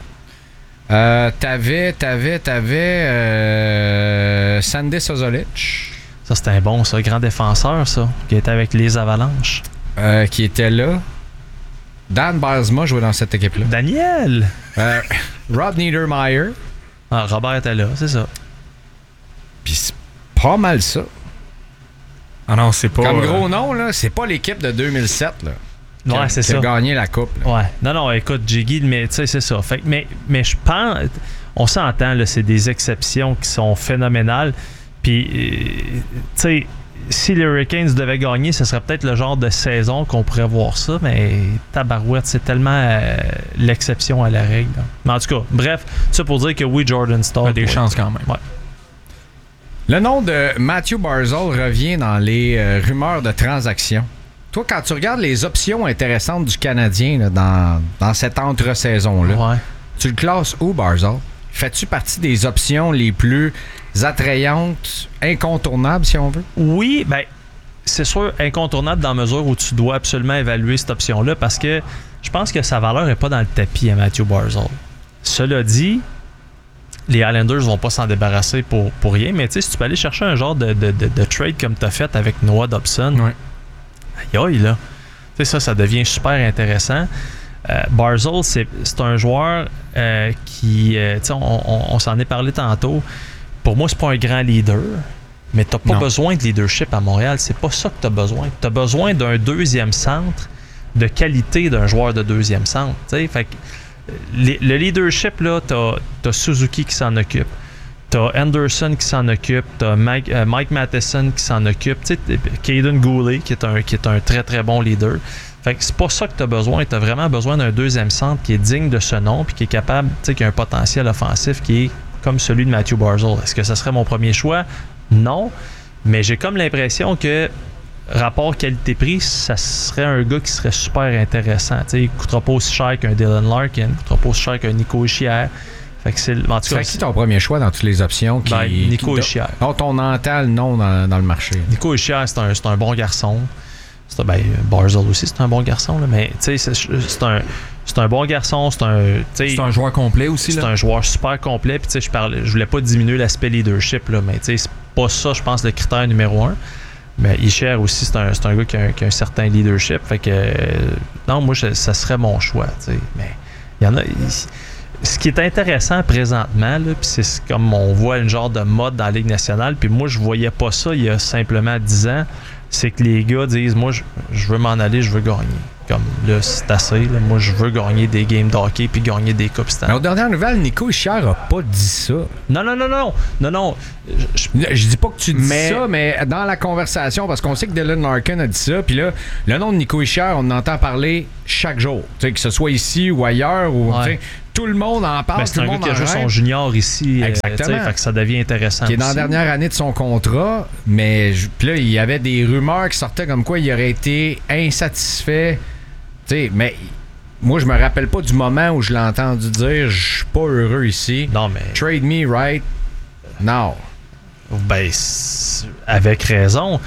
Euh, t'avais, t'avais, t'avais euh, Sandy Sozolic, Ça, c'était un bon, ça, grand défenseur, ça, qui était avec les Avalanches. euh, qui était là. Dan Barsma jouait dans cette équipe-là. Daniel! Euh, Rod Niedermeyer. Ah, Robert était là, c'est ça. Puis c'est pas mal ça. Ah non, c'est pas. Comme euh, gros nom, là, c'est pas l'équipe de deux mille sept là, qui, a, Ouais, c'est qui a ça. gagné la coupe. là. Ouais. Non, non, écoute, Jiggy, mais tu sais, c'est ça. Fait, que- mais, mais je pense, on s'entend, là, c'est des exceptions qui sont phénoménales. Puis, euh, tu sais, si les Hurricanes devaient gagner, ce serait peut-être le genre de saison qu'on pourrait voir ça, mais tabarouette, c'est tellement euh, l'exception à la règle. là. Mais en tout cas, bref, ça pour dire que oui, Jordan Staal. a des ouais. chances quand même. Ouais. Le nom de Matthew Barzal revient dans les euh, rumeurs de transactions. Toi, quand tu regardes les options intéressantes du Canadien là, dans, dans cette entre-saison-là, Ouais. tu le classes où, Barzal? Fais-tu partie des options les plus attrayantes, incontournables, si on veut? Oui, ben c'est sûr incontournable dans la mesure où tu dois absolument évaluer cette option-là parce que je pense que sa valeur n'est pas dans le tapis à Matthew Barzal. Cela dit, les Islanders vont pas s'en débarrasser pour, pour rien, mais tu sais, si tu peux aller chercher un genre de, de, de, de trade comme tu as fait avec Noah Dobson, Ouais. aïe aïe là, tu sais, ça, ça devient super intéressant. Euh, Barzal, c'est, c'est un joueur euh, qui, euh, tu sais, on, on, on s'en est parlé tantôt. Pour moi, c'est pas un grand leader, mais t'as pas Non. besoin de leadership à Montréal. C'est pas ça que t'as besoin. T'as besoin d'un deuxième centre de qualité d'un joueur de deuxième centre. T'sais. Fait que, euh, les- le leadership, là, t'as, t'as Suzuki qui s'en occupe. T'as Anderson qui s'en occupe. T'as Mike, euh, Mike Matheson qui s'en occupe. T'sais, t- Caden Goulet qui est, un, qui est un très très bon leader. Fait que c'est pas ça que t'as besoin. T'as vraiment besoin d'un deuxième centre qui est digne de ce nom puis qui est capable, tu sais, qui a un potentiel offensif qui est comme celui de Matthew Barzal. Est-ce que ça serait mon premier choix? Non. Mais j'ai comme l'impression que rapport qualité-prix, ça serait un gars qui serait super intéressant. T'sais, il ne coûtera pas aussi cher qu'un Dylan Larkin, il ne coûtera pas aussi cher qu'un Nico Hischier. Fait que c'est, en tout C'est cas, qui ton premier choix dans toutes les options? Qui, ben, Nico qui- Hischier. dont on entend le nom dans, dans le marché. Nico Hischier, c'est un, c'est un bon garçon. C'est un, ben, Barzal aussi, c'est un bon garçon. Là, mais c'est, c'est, un, c'est un bon garçon. C'est un, C'est un joueur complet aussi. c'est Là. un joueur super complet. Puis, je parlais, je voulais pas diminuer l'aspect leadership, là, mais c'est pas ça, je pense, le critère numéro un. Mais Hischier aussi, c'est un, c'est un gars qui a, un, qui a un certain leadership. Fait que, euh, non, moi, je, ça serait mon choix. T'sais. Mais il y en a. il- ce qui est intéressant présentement, là, puis c'est comme on voit une genre de mode dans la Ligue nationale, puis moi, je voyais pas ça il y a simplement dix ans. c'est que les gars disent, moi, je, je veux m'en aller, je veux gagner. Comme là, c'est assez. Là. Moi, je veux gagner des games d'hockey puis gagner des Coupes Stanley. Mais aux dernières nouvelles, Nico Hischier a pas dit ça. Non, non, non, non. Non, non. Je, je dis pas que tu dis mais... ça, mais dans la conversation, parce qu'on sait que Dylan Larkin a dit ça, puis là, le nom de Nico Hischier, on en entend parler chaque jour. T'sais, que ce soit ici ou ailleurs, ou ouais. tout le monde en parle, ben, tout c'est le un monde gars qui a en juste rêve. son junior ici. Exactement. Euh, fait que ça devient intéressant. Qui est dans aussi. la dernière année de son contrat, mais puis là, il y avait des rumeurs qui sortaient comme quoi il aurait été insatisfait. T'sais, mais moi, je me rappelle pas du moment où je l'ai entendu dire « Je suis pas heureux ici. Non, mais... Trade me right now. » Ben, avec raison. Tu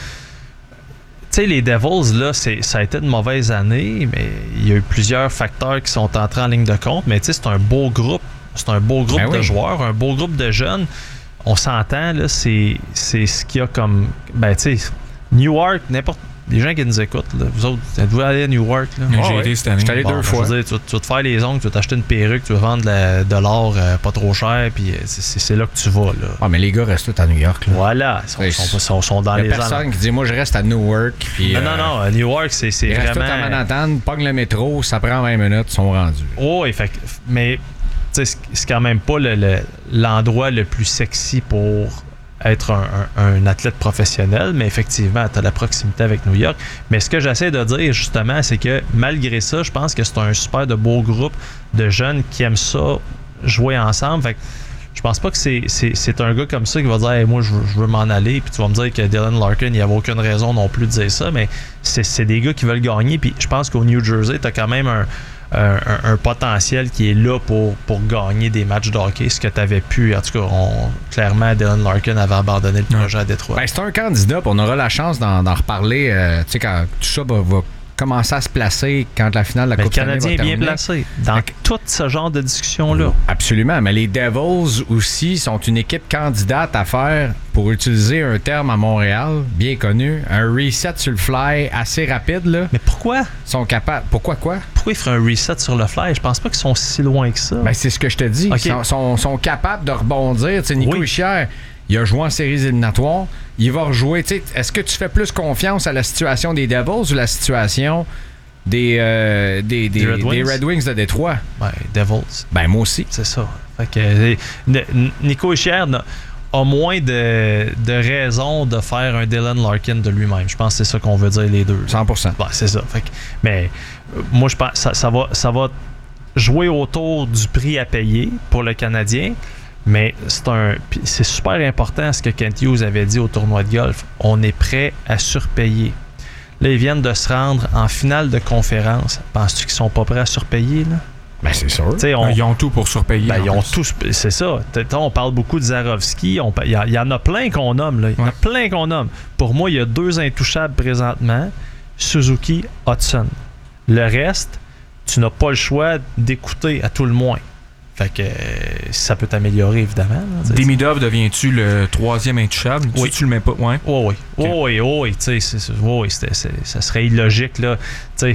sais, les Devils, là, c'est, ça a été une mauvaise année, mais il y a eu plusieurs facteurs qui sont entrés en ligne de compte. Mais tu sais, c'est un beau groupe. C'est un beau groupe ben de oui. joueurs, un beau groupe de jeunes. On s'entend, là, c'est, c'est ce qu'il y a comme... Ben, tu sais, Newark, n'importe... Les gens qui nous écoutent, là, vous autres, êtes-vous aller à Newark? Là? J'ai Oh, été ouais. cette année. J'étais allé Bon, deux je fois. veux dire, tu, vas- tu vas te faire les ongles, tu vas t'acheter une perruque, tu vas vendre de, la- de l'or euh, pas trop cher, puis euh, c'est, c'est, c'est là que tu vas. Là. Ah, mais les gars restent tous à New York. Là. Voilà, ils sont, Ouais, sont, sont, sont dans Il y les a personne alentours. qui dit « Moi, je reste à Newark. » Puis, Non, euh, non, non, à Newark, c'est, c'est ils restent tous vraiment... à Manhattan, pognent le métro, ça prend vingt minutes, ils sont rendus. Oh, oui, fait que- mais tu sais, c'est, c'est quand même pas le, le- l'endroit le plus sexy pour être un, un, un athlète professionnel, mais effectivement, tu as la proximité avec New York. Mais ce que j'essaie de dire, justement, c'est que malgré ça, je pense que c'est un super de beau groupe de jeunes qui aiment ça, jouer ensemble. Fait que je pense pas que c'est, c'est, c'est un gars comme ça qui va dire hey, moi, je veux, je veux m'en aller. Puis tu vas me dire que Dylan Larkin, il n'y avait aucune raison non plus de dire ça, mais c'est, c'est des gars qui veulent gagner. Puis je pense qu'au New Jersey, tu as quand même un Un, un, un potentiel qui est là pour, pour gagner des matchs de hockey, ce que tu avais pu. En tout cas, on, clairement, Dylan Larkin avait abandonné le projet à Détroit. Ben, c'est un candidat, puis on aura la chance d'en, d'en reparler euh, tu sais, quand tout ça va, va commencer à se placer quand la finale de la Mais Coupe le Stanley Canadien va est bien terminer. placé dans tout ce genre de discussion-là. Absolument, mais les Devils aussi sont une équipe candidate à faire, pour utiliser un terme à Montréal, bien connu, un reset sur le fly assez rapide. Là. Mais pourquoi? Ils sont capables. Pourquoi quoi? Pourquoi ils feraient un reset sur le fly? Je pense pas qu'ils sont si loin que ça. Ben, c'est ce que je te dis. Okay. Ils sont, sont, sont capables de rebondir. Tu sais, Nico Oui. Hischier, il a joué en séries éliminatoires. Il va rejouer. Tu sais, est-ce que tu fais plus confiance à la situation des Devils ou la situation des, euh, des, des, Des Red des Wings? Red Wings de Détroit? Ouais, Devils. Ben, moi aussi. C'est ça. Fait que, euh, N- Nico Hischier n'a- a moins de, de raisons de faire un Dylan Larkin de lui-même. Je pense que c'est ça qu'on veut dire les deux. cent pour cent. Ouais, c'est ça. Fait que, mais euh, moi, je pense que ça, ça, va, ça va jouer autour du prix à payer pour le Canadien. Mais c'est un pis c'est super important ce que Kent Hughes avait dit au tournoi de golf. On est prêt à surpayer. Là, ils viennent de se rendre en finale de conférence. Penses-tu qu'ils sont pas prêts à surpayer, là? Ben, c'est sûr. T'sais, on, Ils ont tout pour surpayer. ben, en ils ont plus. tous. C'est ça. T'sais, on parle beaucoup de Zarovski. on pa- Il y, a- il y en a plein qu'on nomme. Là. Il y en a Ouais. plein qu'on nomme. Pour moi, il y a deux intouchables présentement. Suzuki, Hudson. Le reste, tu n'as pas le choix d'écouter à tout le moins. Fait que euh, ça peut t'améliorer, évidemment. là, t'sais. Demidov, deviens-tu le troisième intouchable? Oui. Tu, tu le mets pas, ouais. Oui, oui. Ok. Oui, oui, oui. Tu sais, c'est- c'est- oui, oui, c'était- c'est- ça serait illogique, là. Tu sais,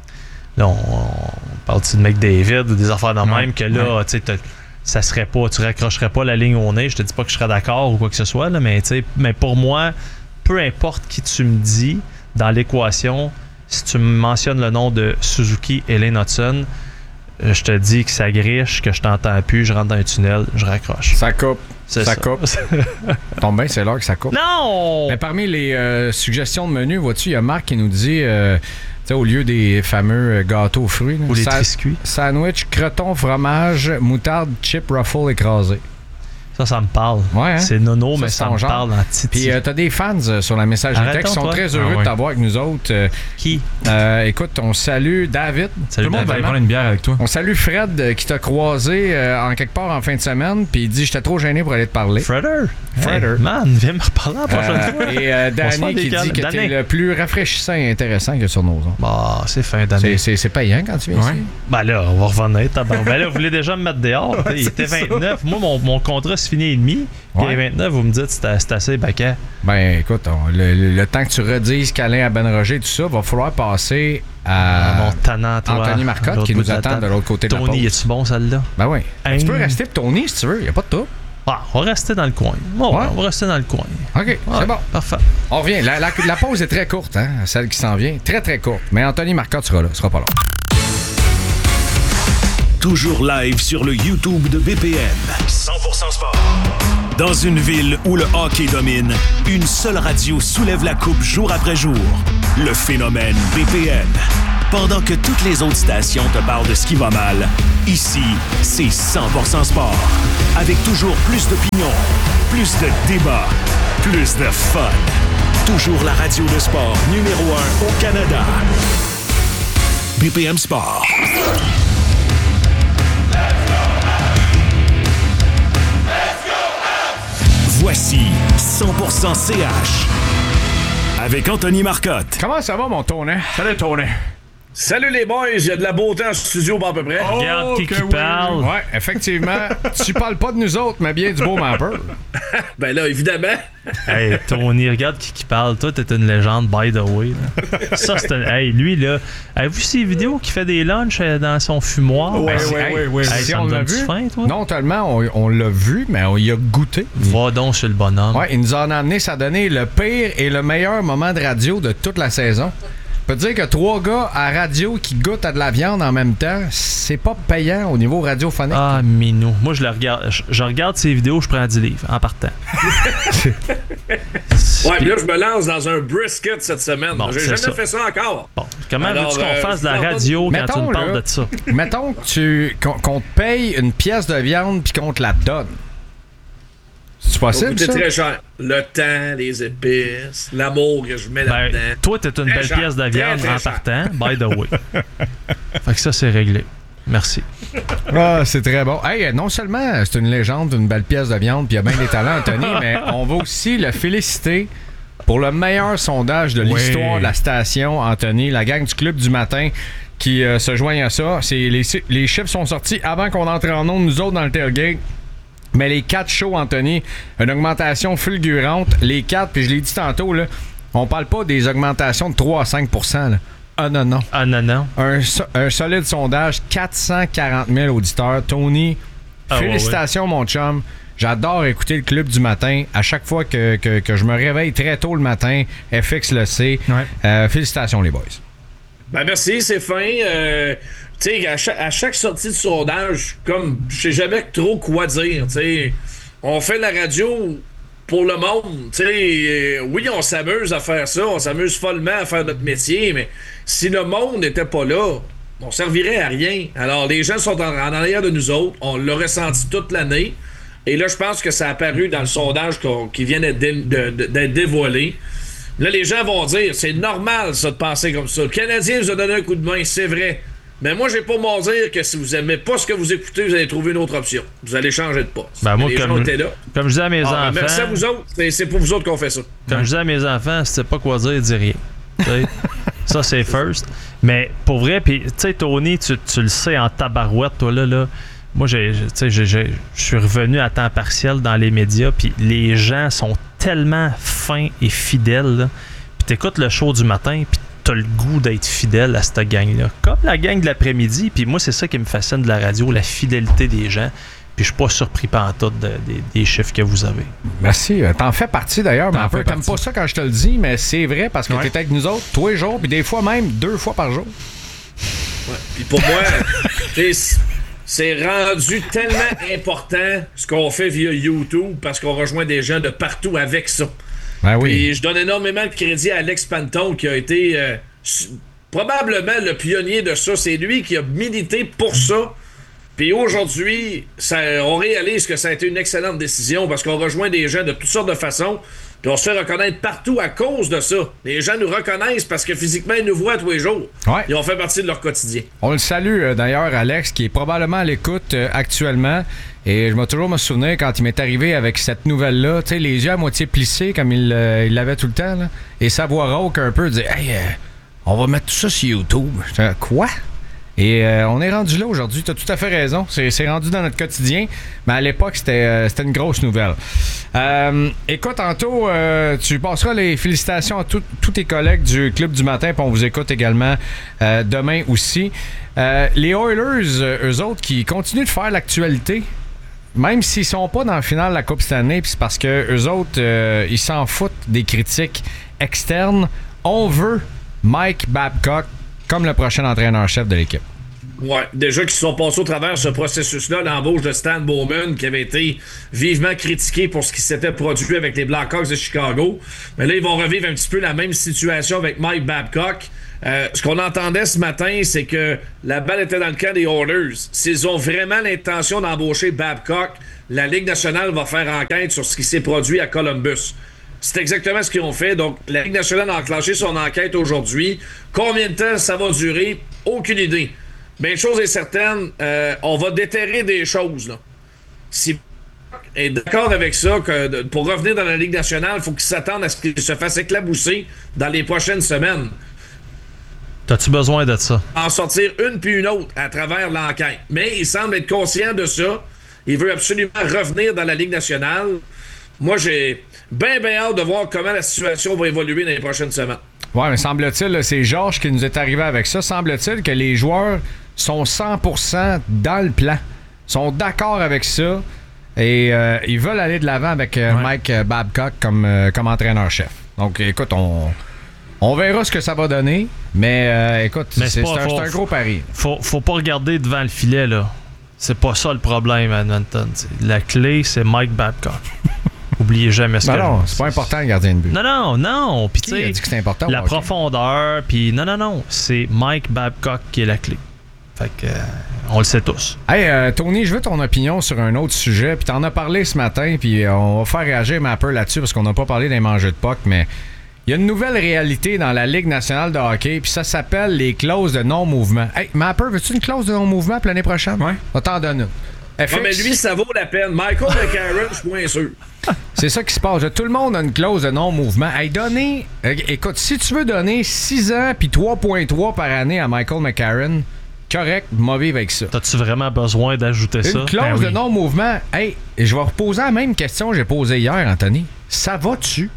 là, on, on parle-tu de McDavid ou des affaires de Ouais, même que là, tu sais, t'as- ça serait pas, tu raccrocherais pas la ligne au nez. Je te dis pas que je serais d'accord ou quoi que ce soit, là, mais tu sais, mais pour moi, peu importe qui tu me dis dans l'équation, si tu me mentionnes le nom de Suzuki et Lane Hudson, euh, je te dis que ça griche, que je t'entends plus, je rentre dans un tunnel, je raccroche. Ça coupe. C'est ça ça. coupe. Tombe bien, c'est l'heure que ça coupe. Non! Mais parmi les euh, suggestions de menu, vois-tu, il y a Marc qui nous dit, euh, tu sais, au lieu des fameux euh, gâteaux aux fruits, là, Ou les sa- triscuits. sandwich, croton, fromage, moutarde, chip, ruffle écrasé. Ça, ça me parle. Ouais, hein? C'est nono, Ça, mais c'est ça ton me genre. parle en titi. Puis euh, t'as des fans euh, sur la messagerie Arrête texte qui donc, sont toi. très heureux Ah ouais. de t'avoir avec nous autres. Euh, Qui? euh, écoute, on salue David. Salut, Tout le monde va aller David. prendre une bière avec toi. On salue Fred euh, qui t'a croisé euh, en quelque part en fin de semaine, puis il dit j'étais trop gêné pour aller te parler. Fredder. Fredder. Hey, man, viens me reparler la prochaine Euh, fois. et euh, On se fait Danny des qui câlins. dit que t'es Danny. le plus rafraîchissant et intéressant qu'il y a sur nos ondes. Bah, c'est fin C'est, d'année. c'est, c'est payant quand tu viens Ouais. ici. Ben là, on va revenir. tabarnak. Ben là, vous voulez déjà me mettre dehors. Il était vingt-neuf. Moi, mon, mon contrat se finit et demi. Puis Ouais. à vingt-neuf, vous me dites c'est, c'est assez baquet. Ben écoute, on- le, le- le temps que tu redises câlin à Ben Roger, tout ça, va falloir passer Ah, à mon tannant, toi. Anthony à Marcotte l'autre qui bout nous de la attend table. de l'autre côté de la Tony, pause. es-tu bon, celle-là? Ben oui. Hein? Tu peux rester pour Tony si tu veux, il n'y a pas de trouble. Ah, on va rester dans le coin. Bon, Ouais. on va rester dans le coin. OK, Ouais, c'est bon. Parfait. On revient. La, la- la pause est très courte, hein, celle qui s'en vient. Très, très courte. Mais Anthony Marcotte sera là. Ce sera pas long. Toujours live sur le YouTube de B P M. cent pour cent sport. Dans une ville où le hockey domine, une seule radio soulève la coupe jour après jour. Le phénomène B P M. Pendant que toutes les autres stations te parlent de ce qui va mal, ici, c'est cent pour cent sport. Avec toujours plus d'opinions, plus de débats, plus de fun. Toujours la radio de sport numéro un au Canada. B P M Sport. Voici cent pour cent C H avec Anthony Marcotte. Comment ça va, mon Tonin? Salut, Tony. Salut les boys, il y a de la beauté en studio, pas à peu près. Regarde qui, que qui oui. parle. Ouais, effectivement. Tu parles pas de nous autres, mais bien du beau mapper. Ben là, évidemment. Hey, Tony, regarde qui, qui parle. Toi, t'es une légende, by the way. Là. Ça, c'est un... Hey, lui, là, avez-vous vu ces vidéos qu'il fait des lunchs euh, dans son fumoir? Ouais, Hey, ouais, Hey, ouais, ouais. hey, si ça on me l'a donne-tu vu, faim, toi? non tellement on, on l'a vu, mais on y a goûté. Va donc sur le bonhomme. Ouais, il nous en a amené, ça a donné le pire et le meilleur moment de radio de toute la saison. Je peux te dire que trois gars à radio qui goûtent à de la viande en même temps, c'est pas payant au niveau radiophonique. Ah, minou. Moi, je le regarde. Je, je regarde ces vidéos, je prends dix livres en partant. Ouais, puis là, je me lance dans un brisket cette semaine. Bon, J'ai c'est jamais ça. fait ça encore. Bon, comment Alors, veux-tu qu'on euh, fasse de la je- radio quand Mettons, tu me parles là, de ça? Mettons que tu, qu'on, qu'on te paye une pièce de viande puis qu'on te la donne. C'est Ça va possible, coûter ça? très cher. Le temps, les épices, l'amour que je mets Ben, là-dedans. toi, t'es une Très belle cher. pièce de Très, viande très en cher. partant, by the way. Fait que ça, c'est réglé. Merci. Ah, c'est très bon. Hey, non seulement c'est une légende, une belle pièce de viande, puis il y a bien des talents, Anthony, mais on va aussi le féliciter pour le meilleur sondage de l'histoire Oui. de la station, Anthony, la gang du Club du matin qui euh, se joignent à ça. C'est, les, les chiffres sont sortis avant qu'on entre en ondes, nous autres, dans le tailgate. Mais les quatre shows, Anthony, une augmentation fulgurante. Les quatre, puis je l'ai dit tantôt, là, on parle pas des augmentations de trois à cinq pour cent. Là. Ah non, non. Ah non, non. Un, so- un solide sondage, quatre cent quarante mille auditeurs. Tony, Ah, ouais, félicitations, mon chum. J'adore écouter le Club du matin. À chaque fois que, que, que je me réveille très tôt le matin, F X le sait. Ouais. Euh, félicitations, les boys. Ben merci, c'est fin. Euh, tu sais, à chaque, à chaque sortie de sondage, comme je sais jamais trop quoi dire. Tu sais, on fait la radio pour le monde. Tu sais, euh, oui, on s'amuse à faire ça, on s'amuse follement à faire notre métier, mais si le monde n'était pas là, on servirait à rien. Alors, les gens sont en, en arrière de nous autres. On l'a ressenti toute l'année. Et là, je pense que ça a apparu dans le sondage qu'on- qui vient d'être, dé- de- de- d'être dévoilé. Là, les gens vont dire, c'est normal, ça, de penser comme ça. Le Canadien vous a donné un coup de main, c'est vrai. Mais moi, j'ai pour m'en dire que si vous aimez pas ce que vous écoutez, vous allez trouver une autre option. Vous allez changer de poste. Ben, moi, les gens comme- étaient là. Comme je dis à mes Ah, ben, enfants. merci à vous autres. C'est, c'est pour vous autres qu'on fait ça. Comme je dis à mes enfants, si tu sais pas quoi dire, dis rien. Tu sais, ça, c'est first. Mais pour vrai, puis tu sais, Tony, tu, tu le sais en tabarouette, toi, là, là. Moi, j'ai, j'ai- tu sais, j'ai- j'ai- je suis revenu à temps partiel dans les médias, puis les gens sont tellement fins et fidèles, là. Puis t'écoutes le show du matin, puis t'as le goût d'être fidèle à cette gang-là. Comme la gang de l'après-midi, puis moi, c'est ça qui me fascine de la radio, la fidélité des gens. Puis je suis pas surpris pantoute de, des, des chiffres que vous avez. Merci. Euh, T'en fais partie d'ailleurs, mais T'en un peu, fais t'aimes partie. pas ça quand je te le dis, mais c'est vrai parce que Ouais. t'es avec nous autres tous les jours, puis des fois même deux fois par jour. Puis pour moi, tu sais, c'est rendu tellement important ce qu'on fait via YouTube parce qu'on rejoint des gens de partout avec ça. Ben oui. Et je donne énormément de crédit à Alex Panton qui a été euh, s- probablement le pionnier de ça. C'est lui qui a milité pour ça. Puis aujourd'hui, ça, on réalise que ça a été une excellente décision parce qu'on rejoint des gens de toutes sortes de façons. Puis on se fait reconnaître partout à cause de ça. Les gens nous reconnaissent parce que physiquement, ils nous voient tous les jours. Ouais. Et on fait partie de leur quotidien. On le salue euh, d'ailleurs, Alex, qui est probablement à l'écoute euh, actuellement. Et je vais toujours me souvenir quand il m'est arrivé avec cette nouvelle-là, tu sais, les yeux à moitié plissés comme il euh, il l'avait tout le temps, là, et sa voix rauque un peu, dire Hey, euh, on va mettre tout ça sur YouTube. J'étais, quoi? Et euh, on est rendu là aujourd'hui. Tu as tout à fait raison. C'est, c'est rendu dans notre quotidien. Mais à l'époque, c'était, euh, c'était une grosse nouvelle. Euh, écoute, tantôt, euh, tu passeras les félicitations à tout- tous tes collègues du Club du matin. Puis on vous écoute également euh, demain aussi. Euh, les Oilers, euh, eux autres, qui continuent de faire l'actualité. même s'ils sont pas dans le final de la Coupe cette année, puis c'est parce que eux autres, euh, ils s'en foutent des critiques externes. On veut Mike Babcock comme le prochain entraîneur-chef de l'équipe. Ouais, déjà qu'ils sont passés au travers de ce processus-là, l'embauche de Stan Bowman, qui avait été vivement critiqué pour ce qui s'était produit avec les Blackhawks de Chicago. Mais là, ils vont revivre un petit peu la même situation avec Mike Babcock. Euh, ce qu'on entendait ce matin, c'est que la balle était dans le camp des Oilers. S'ils ont vraiment l'intention d'embaucher Babcock, la Ligue nationale va faire enquête sur ce qui s'est produit à Columbus. C'est exactement ce qu'ils ont fait. Donc, la Ligue nationale a enclenché son enquête aujourd'hui. Combien de temps ça va durer? Aucune idée. Mais une chose est certaine, euh, on va déterrer des choses. Là. Si est d'accord avec ça, que de, pour revenir dans la Ligue nationale, il faut qu'il s'attende à ce qu'il se fasse éclabousser dans les prochaines semaines. T'as-tu besoin de ça? En sortir une puis une autre à travers l'enquête. Mais il semble être conscient de ça. Il veut absolument revenir dans la Ligue nationale. Moi, j'ai bien, bien hâte de voir comment la situation va évoluer dans les prochaines semaines. Ouais, mais semble-t-il, là, c'est Georges qui nous est arrivé avec ça. Semble-t-il que les joueurs sont cent pour cent dans le plan. Sont d'accord avec ça. Et euh, ils veulent aller de l'avant avec euh, ouais. Mike Babcock comme, euh, comme entraîneur-chef. Donc, écoute, on, on verra ce que ça va donner. Mais euh, écoute, mais c'est, c'est, pas, c'est, un, faut, c'est un gros pari. Faut, faut pas regarder devant le filet, là. C'est pas ça le problème à Edmonton. La clé, c'est Mike Babcock. Oubliez jamais ce non, que non, c'est pas important le gardien de but. Non, non, non. Puis tu sais, dit que c'est important. La profondeur, puis non, non, non. C'est Mike Babcock qui est la clé. Fait que, euh, on le sait tous. Hey, euh, Tony, je veux ton opinion sur un autre sujet. Puis t'en as parlé ce matin, puis euh, on va faire réagir Mapper là-dessus parce qu'on n'a pas parlé des mangeux de puck, mais il y a une nouvelle réalité dans la Ligue nationale de hockey, puis ça s'appelle les clauses de non-mouvement. Hey, Mapper, veux-tu une clause de non-mouvement pour l'année prochaine? Ouais. On t'en donne une. F X. Non, mais lui, ça vaut la peine. Michael McCarron, je suis moins sûr. C'est ça qui se passe. Tout le monde a une clause de non-mouvement. Hey, donner, écoute, si tu veux donner six ans puis trois virgule trois par année à Michael McCarron, correct, moi vivre avec ça. T'as-tu vraiment besoin d'ajouter une ça? Une clause ben oui. de non-mouvement. Hey, je vais reposer la même question que j'ai posée hier, Anthony. Ça va-tu?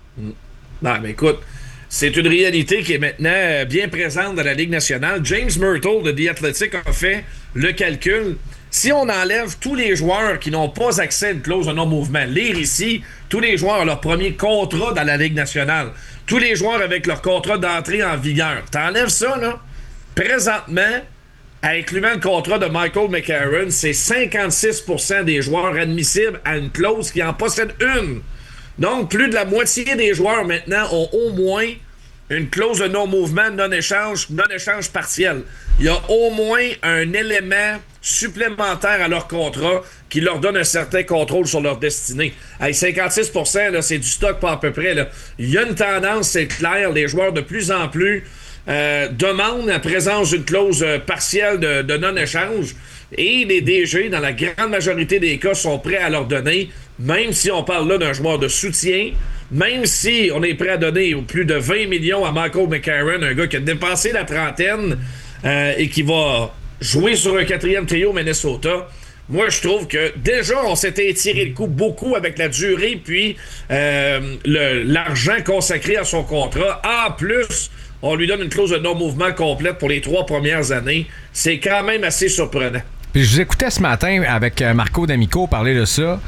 Non, mais écoute, c'est une réalité qui est maintenant bien présente dans la Ligue nationale. James Myrtle de The Athletic a fait le calcul. Si on enlève tous les joueurs qui n'ont pas accès à une clause de non-mouvement, lire ici, tous les joueurs ont leur premier contrat dans la Ligue nationale, tous les joueurs avec leur contrat d'entrée en vigueur, t'enlèves ça, là, présentement, incluant le contrat de Michael McCarron, c'est cinquante-six pour cent des joueurs admissibles à une clause qui en possède une. Donc, plus de la moitié des joueurs maintenant ont au moins une clause de non-mouvement, non-échange, non-échange partiel. Il y a au moins un élément supplémentaire à leur contrat qui leur donne un certain contrôle sur leur destinée. Hey, cinquante-six pour cent, là, c'est du stock pas à peu près. Là. Il y a une tendance, c'est clair, les joueurs de plus en plus euh, demandent la présence d'une clause euh, partielle de, de non-échange et les D G, dans la grande majorité des cas, sont prêts à leur donner, même si on parle là d'un joueur de soutien, même si on est prêt à donner plus de vingt millions à Michael McCarron, un gars qui a dépassé la trentaine euh, et qui va jouer sur un quatrième trio Minnesota. Moi, je trouve que déjà, on s'était étiré le coup beaucoup avec la durée puis euh, le, l'argent consacré à son contrat. En plus, on lui donne une clause de non-mouvement complète pour les trois premières années. C'est quand même assez surprenant. Puis je vous écoutais ce matin avec Marco D'Amico parler de ça.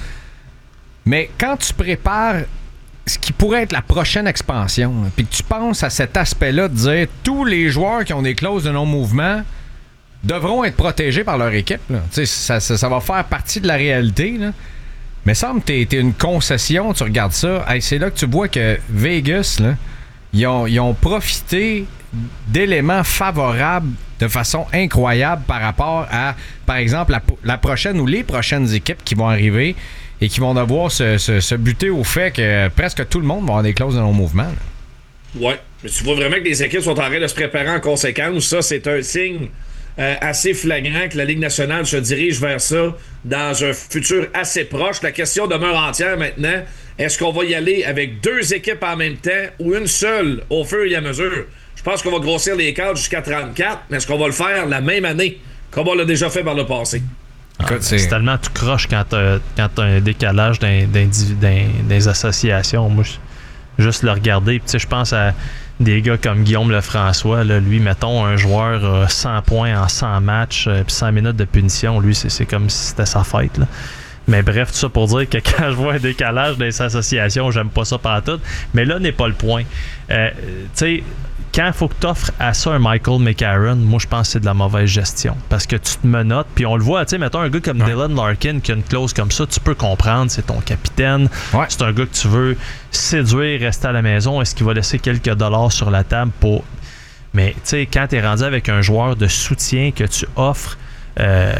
Mais quand tu prépares ce qui pourrait être la prochaine expansion, puis que tu penses à cet aspect-là de dire tous les joueurs qui ont des clauses de non-mouvement devront être protégés par leur équipe. Là. Ça, ça, ça va faire partie de la réalité. Là. Mais semble que t'es, t'es une concession, tu regardes ça. Hey, c'est là que tu vois que Vegas, là, ils, ont, ils ont profité d'éléments favorables de façon incroyable par rapport à, par exemple, la, la prochaine ou les prochaines équipes qui vont arriver et qui vont devoir se, se, se buter au fait que presque tout le monde va avoir des clauses de non-mouvement. Là. Ouais, mais tu vois vraiment que les équipes sont en train de se préparer en conséquence. Ça, c'est un signe euh, assez flagrant que la Ligue nationale se dirige vers ça dans un futur assez proche. La question demeure entière maintenant. Est-ce qu'on va y aller avec deux équipes en même temps ou une seule au fur et à mesure? Je pense qu'on va grossir les cadres jusqu'à trente-quatre, mais est-ce qu'on va le faire la même année comme on l'a déjà fait par le passé? Ah, c'est... c'est tellement tout croche quand t'as, quand t'as un décalage dans, dans, dans, dans les associations. Moi, je, juste le regarder. Je pense à des gars comme Guillaume Lefrançois. Là, lui, mettons, un joueur euh, cent points en cent matchs, euh, puis cent minutes de punition. Lui, c'est, c'est comme si c'était sa fête. Là. Mais bref, tout ça pour dire que quand je vois un décalage dans les associations, j'aime pas ça partout. Mais là n'est pas le point. Euh, tu sais, quand il faut que tu offres à ça un Michael McCarron, moi je pense que c'est de la mauvaise gestion. Parce que tu te menottes, puis on le voit, tu sais, mettons un gars comme ouais. Dylan Larkin qui a une clause comme ça, tu peux comprendre, c'est ton capitaine. Ouais. C'est un gars que tu veux séduire, rester à la maison. Est-ce qu'il va laisser quelques dollars sur la table pour. Mais tu sais, quand tu es rendu avec un joueur de soutien que tu offres euh,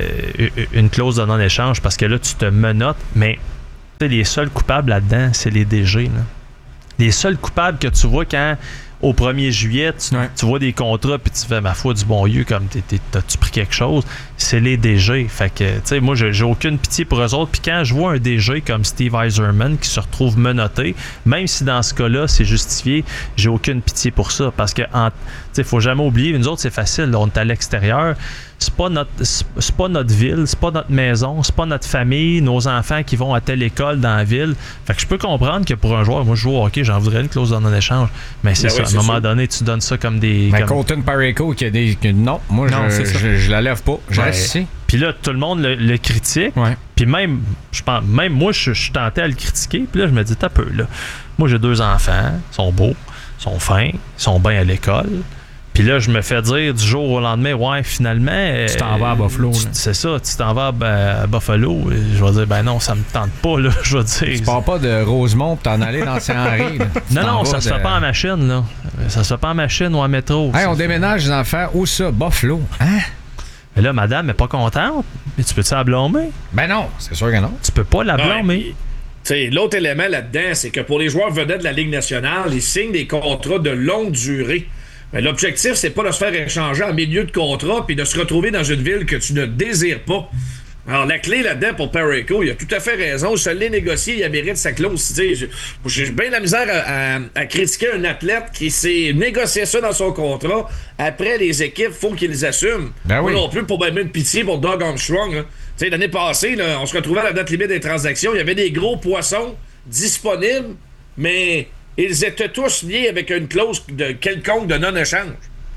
une clause de non-échange, parce que là, tu te menottes, mais les seuls coupables là-dedans, c'est les D G. Là. Les seuls coupables que tu vois quand. Au premier juillet, tu, ouais. tu vois des contrats puis tu fais ma foi du bon Dieu comme t'es, t'es, t'as-tu pris quelque chose? C'est les D G. Fait que, tu sais, moi, j'ai, j'ai aucune pitié pour eux autres. Puis quand je vois un D G comme Steve Yzerman qui se retrouve menotté, même si dans ce cas-là, c'est justifié, j'ai aucune pitié pour ça. Parce que, tu sais, faut jamais oublier, nous autres, c'est facile. Là, on est à l'extérieur. C'est pas notre c'est pas notre ville, c'est pas notre maison, c'est pas notre famille, nos enfants qui vont à telle école dans la ville. Fait que je peux comprendre que pour un joueur, moi je joue au hockey, j'en voudrais une clause de non-échange. Mais c'est ben ça, oui, c'est à un moment sûr. donné, tu donnes ça comme des. Mais comme... Colton Parayko qui a des. Non, moi non, je, je, je la lève pas. Je reste ici. Puis là, tout le monde le, le critique. Ouais. Puis même, je pense, même moi, je, je suis tenté à le critiquer. Puis là, je me dis, t'as peu, là. Moi, j'ai deux enfants, ils sont beaux, ils sont fins, ils sont bien à l'école. Puis là, je me fais dire du jour au lendemain, ouais, finalement. Tu t'en vas à Buffalo. Tu, c'est ça, tu t'en vas à, à Buffalo. Je vais dire, ben non, ça me tente pas, là. Je vais dire. Tu pars pas de Rosemont pour t'en aller dans Saint-Henri. Non, non, ça de... se fait pas en machine, là. Ça se fait pas en machine ou en métro. Hey, on déménage les enfants. Où ça? Buffalo. Hein? Mais là, madame n'est pas contente. Mais tu peux-tu la blâmer? Ben non, c'est sûr que non. Tu peux pas la blâmer. Ouais. T'sais, l'autre élément là-dedans, c'est que pour les joueurs vedettes de la Ligue nationale, ils signent des contrats de longue durée. Mais l'objectif, c'est pas de se faire échanger en milieu de contrat puis de se retrouver dans une ville que tu ne désires pas. Alors, la clé là-dedans pour Parayko, il a tout à fait raison. Je l'ai négocié, il mérite sa clause. J'ai, j'ai bien la misère à, à, à critiquer un athlète qui s'est négocié ça dans son contrat. Après, les équipes, faut qu'ils les assument. Ben oui. Moi non plus, pour même une pitié pour Doug Armstrong. Hein. T'sais, l'année passée, là, on se retrouvait à la date limite des transactions. Il y avait des gros poissons disponibles, mais ils étaient tous liés avec une clause de quelconque de non-échange.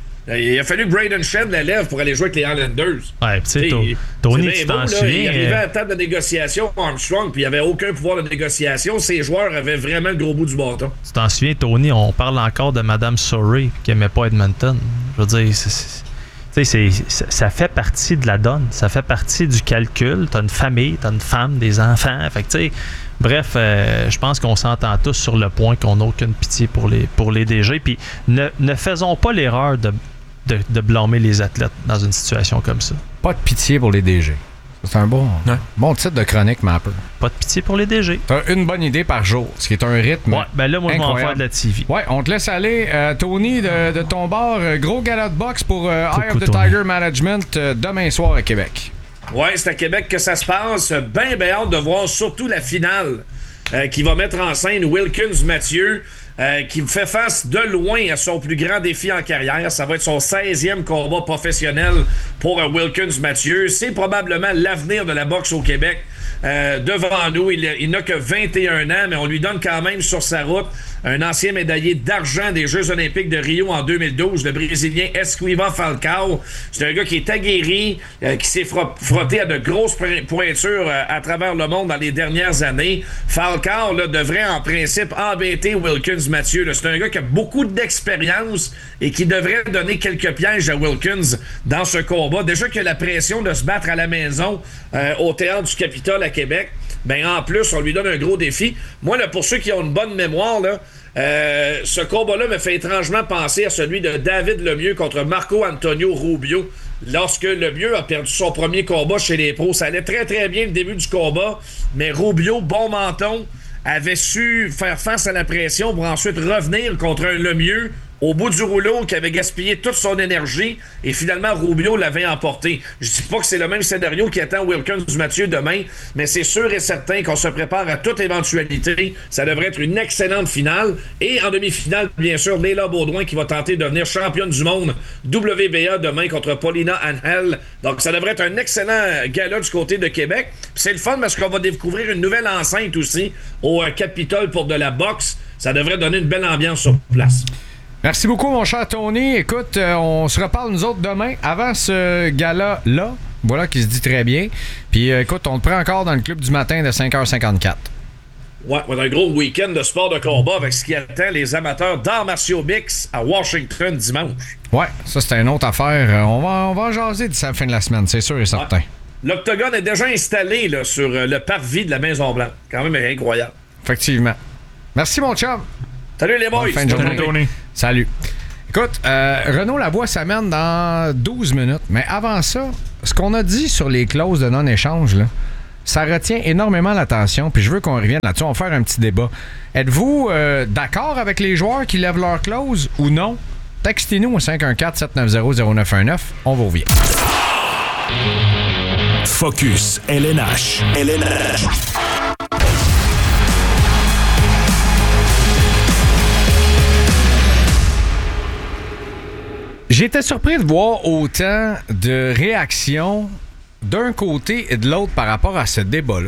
Il a fallu que Braden Shen la lève pour aller jouer avec les Islanders. Ouais, tu sais, Tony, tu t'en souviens. Il arrivait à la table de négociation Armstrong, puis il n'y avait aucun pouvoir de négociation. Ces joueurs avaient vraiment le gros bout du bâton. Tu t'en souviens, Tony, on parle encore de Mme Surrey qui n'aimait pas Edmonton. Je veux dire, c'est, c'est, c'est, c'est, ça fait partie de la donne. Ça fait partie du calcul. T'as une famille, t'as une femme, des enfants. Fait que, tu sais, bref, euh, je pense qu'on s'entend tous sur le point qu'on n'a aucune pitié pour les, pour les D G. Puis ne, ne faisons pas l'erreur de, de, de blâmer les athlètes dans une situation comme ça. Pas de pitié pour les D G. C'est un bon, ouais. bon titre de chronique, Mapper. Pas de pitié pour les D G. T'as une bonne idée par jour, ce qui est un rythme. Ouais, ben là, moi, incroyable. Je vais en faire de la T V. Ouais, on te laisse aller. Euh, Tony, de, de ton bord, gros gala de boxe pour euh, Eye of the Tony. Tiger Management euh, demain soir à Québec. Ouais, c'est à Québec que ça se passe. Ben, ben hâte de voir surtout la finale euh, qui va mettre en scène Wilkins Mathieu, euh, qui fait face de loin à son plus grand défi en carrière. Ça va être son seizième combat professionnel pour euh, Wilkins Mathieu. C'est probablement l'avenir de la boxe au Québec. Euh, devant nous, il, il n'a que vingt et un ans, mais on lui donne quand même sur sa route un ancien médaillé d'argent des Jeux olympiques de Rio en deux mille douze, le Brésilien Esquiva Falcao. C'est un gars qui est aguerri, euh, qui s'est frotté à de grosses pointures euh, à travers le monde dans les dernières années. Falcao là, devrait en principe embêter Wilkins Mathieu. Là. C'est un gars qui a beaucoup d'expérience et qui devrait donner quelques pièges à Wilkins dans ce combat. Déjà qu'il a la pression de se battre à la maison euh, au Théâtre du Capitole à Québec, ben en plus, on lui donne un gros défi. Moi, là, pour ceux qui ont une bonne mémoire, là, euh, ce combat-là me fait étrangement penser à celui de David Lemieux contre Marco Antonio Rubio. Lorsque Lemieux a perdu son premier combat chez les pros, ça allait très très bien le début du combat, mais Rubio, bon menton, avait su faire face à la pression pour ensuite revenir contre un Lemieux au bout du rouleau qui avait gaspillé toute son énergie et finalement Rubio l'avait emporté. Je dis pas que c'est le même scénario qui attend Wilkins Mathieu demain, mais c'est sûr et certain qu'on se prépare à toute éventualité. Ça devrait être une excellente finale. Et en demi-finale, bien sûr, Leila Baudouin qui va tenter de devenir championne du monde W B A demain contre Paulina Angel. Donc ça devrait être un excellent gala du côté de Québec. Puis c'est le fun parce qu'on va découvrir une nouvelle enceinte aussi au Capitole pour de la boxe. Ça devrait donner une belle ambiance sur place. Merci beaucoup, mon cher Tony. Écoute, euh, on se reparle, nous autres, demain. Avant ce gala-là, Voilà qui se dit très bien. Puis euh, écoute, on te prend encore dans le club du matin de cinq heures cinquante-quatre. Ouais, on a un gros week-end de sport de combat avec ce qui attend les amateurs d'arts martiaux mix à Washington dimanche. Ouais, ça c'est une autre affaire. On va, on va en jaser d'ici la fin de la semaine, c'est sûr et certain. Ouais. L'octogone est déjà installé là, sur le parvis de la Maison-Blanche. Quand même incroyable. Effectivement. Merci mon chum. Salut les boys. Bonne fin de journée. Salut. Salut. Écoute, euh, Renaud Lavoie s'amène dans douze minutes. Mais avant ça, ce qu'on a dit sur les clauses de non-échange, là, ça retient énormément l'attention. Puis je veux qu'on revienne là-dessus. On va faire un petit débat. Êtes-vous euh, d'accord avec les joueurs qui lèvent leurs clauses ou non? Textez-nous au cinq un quatre, sept neuf zéro, zéro neuf un neuf. On vous revient. Focus L N H. L N H. J'étais surpris de voir autant de réactions d'un côté et de l'autre par rapport à ce débat-là.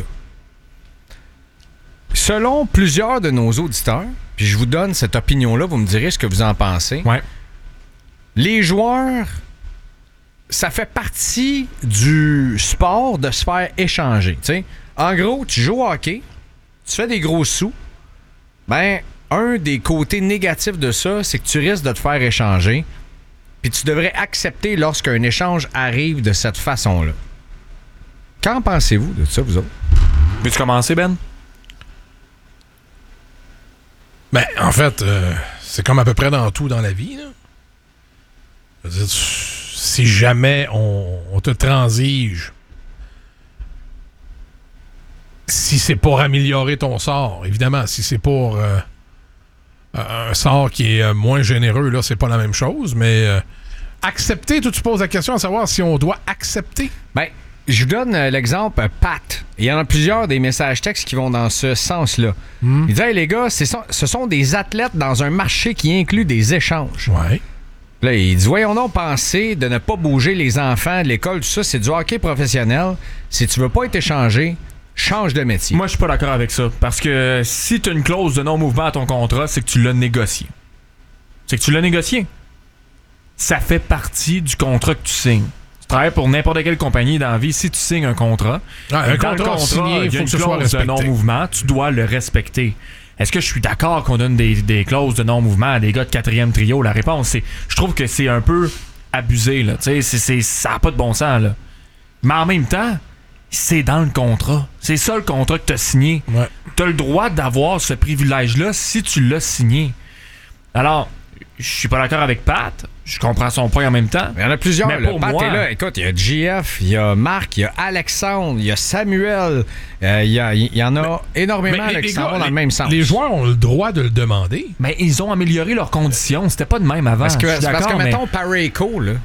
Selon plusieurs de nos auditeurs, puis je vous donne cette opinion-là, vous me direz ce que vous en pensez. Ouais. Les joueurs, ça fait partie du sport de se faire échanger. T'sais. En gros, tu joues au hockey, tu fais des gros sous, ben, un des côtés négatifs de ça, c'est que tu risques de te faire échanger. Puis tu devrais accepter lorsqu'un échange arrive de cette façon-là. Qu'en pensez-vous de ça, vous autres? Veux-tu commencer, Ben? Ben, en fait, euh, c'est comme à peu près dans tout dans la vie. Là. Je veux dire, si jamais on, on te transige, si c'est pour améliorer ton sort, évidemment, si c'est pour euh, un sort qui est moins généreux, là, c'est pas la même chose, mais euh, accepter, toi, tu poses la question à savoir si on doit accepter. Ben, je vous donne euh, l'exemple euh, Pat. Il y en a plusieurs des messages textes qui vont dans ce sens-là. Mm. Il dit, hey, les gars, c'est so- ce sont des athlètes dans un marché qui inclut des échanges. Ouais. Là, il dit, voyons donc penser de ne pas bouger les enfants de l'école, tout ça, c'est du hockey professionnel. Si tu veux pas être échangé, change de métier. Moi, je suis pas d'accord avec ça. Parce que si tu as une clause de non-mouvement à ton contrat, c'est que tu l'as négocié. C'est que tu l'as négocié. Ça fait partie du contrat que tu signes. Tu travailles pour n'importe quelle compagnie dans la vie. Si tu signes un contrat, ah, un dans contrat, le contrat signé, il y a une faut que ce soit clause de respecté. non-mouvement, tu dois le respecter. Est-ce que je suis d'accord qu'on donne des, des clauses de non-mouvement à des gars de quatrième trio? La réponse, c'est je trouve que c'est un peu abusé. Là. C'est, c'est, ça n'a pas de bon sens. Là. Mais en même temps, c'est dans le contrat. C'est ça le contrat que tu as signé. Ouais. Tu as le droit d'avoir ce privilège-là si tu l'as signé. Alors, je suis pas d'accord avec Pat. Je comprends son point en même temps. Il y en a plusieurs. Mais Là. pour Pat moi, est là. Écoute, il y a J F, il y a Marc, il y a Alexandre, il y a Samuel. Euh, il, y a, il y en a mais, énormément mais là, les, qui les s'en gars, vont dans les, le même sens. Les joueurs ont le droit de le demander. Mais ils ont amélioré leurs conditions. C'était pas de même avant. Parce que, je suis parce que mais... mettons, Parayko, là,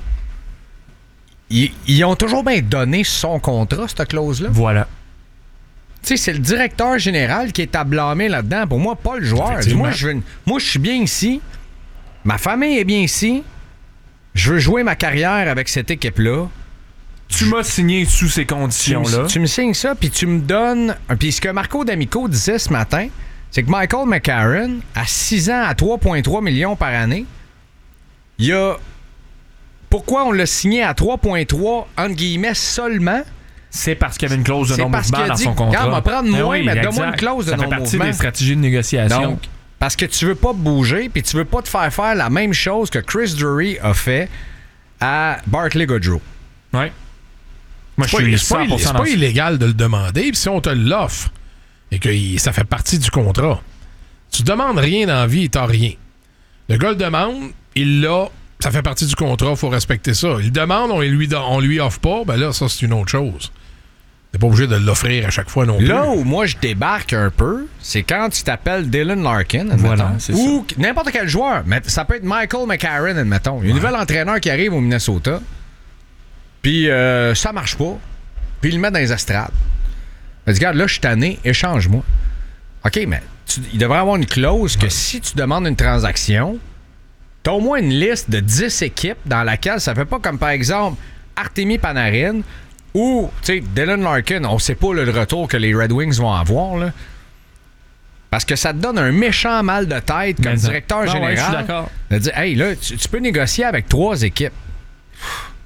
ils, ils ont toujours bien donné son contrat, cette clause-là. Voilà. Tu sais, c'est le directeur général qui est à blâmer là-dedans. Pour moi, pas le joueur. Moi, je veux, moi, je suis bien ici. Ma famille est bien ici. Je veux jouer ma carrière avec cette équipe-là. Tu m'as signé sous ces conditions-là. Tu, tu me signes ça, puis tu me donnes... Puis ce que Marco D'Amico disait ce matin, c'est que Michael McCarron, à six ans, à trois virgule trois millions par année, il y a... Pourquoi on l'a signé à trois virgule trois, entre guillemets, seulement? C'est parce qu'il y avait une clause de non-mouvement dans dit, son contrat. Regarde, on va prendre mais moins, oui, mais donne-moi une clause de non-mouvement. Ça fait partie des stratégies de négociation. Donc, parce que tu veux pas bouger, puis tu veux pas te faire faire la même chose que Chris Drury a fait à Barclay Goodrow. Oui. Moi, je suis c'est pas, c'est pas illégal de le demander, puis si on te l'offre et que ça fait partie du contrat, tu demandes rien dans la vie et t'as rien. Le gars le demande, il l'a, ça fait partie du contrat, il faut respecter ça. Il demande, on lui, on lui offre pas, ben là, ça, c'est une autre chose. T'es pas obligé de l'offrir à chaque fois non plus. Là où moi je débarque un peu, c'est quand tu t'appelles Dylan Larkin, voilà, c'est ou ça. n'importe quel joueur. Mais ça peut être Michael McCarron, admettons. Il y a un ouais. nouvel entraîneur qui arrive au Minnesota, puis euh, ça marche pas, puis il le met dans les estrades. Il dit, regarde, là, je suis tanné, échange-moi. OK, mais tu, il devrait avoir une clause que ouais. si tu demandes une transaction, t'as au moins une liste de dix équipes dans laquelle ça fait pas comme, par exemple, Artemi Panarin, ou, tu sais, Dylan Larkin, on sait pas là, le retour que les Red Wings vont avoir, là. Parce que ça te donne un méchant mal de tête comme Mais directeur non, général. Ouais, je suis d'accord. De dire, hey, là, tu, tu peux négocier avec trois équipes.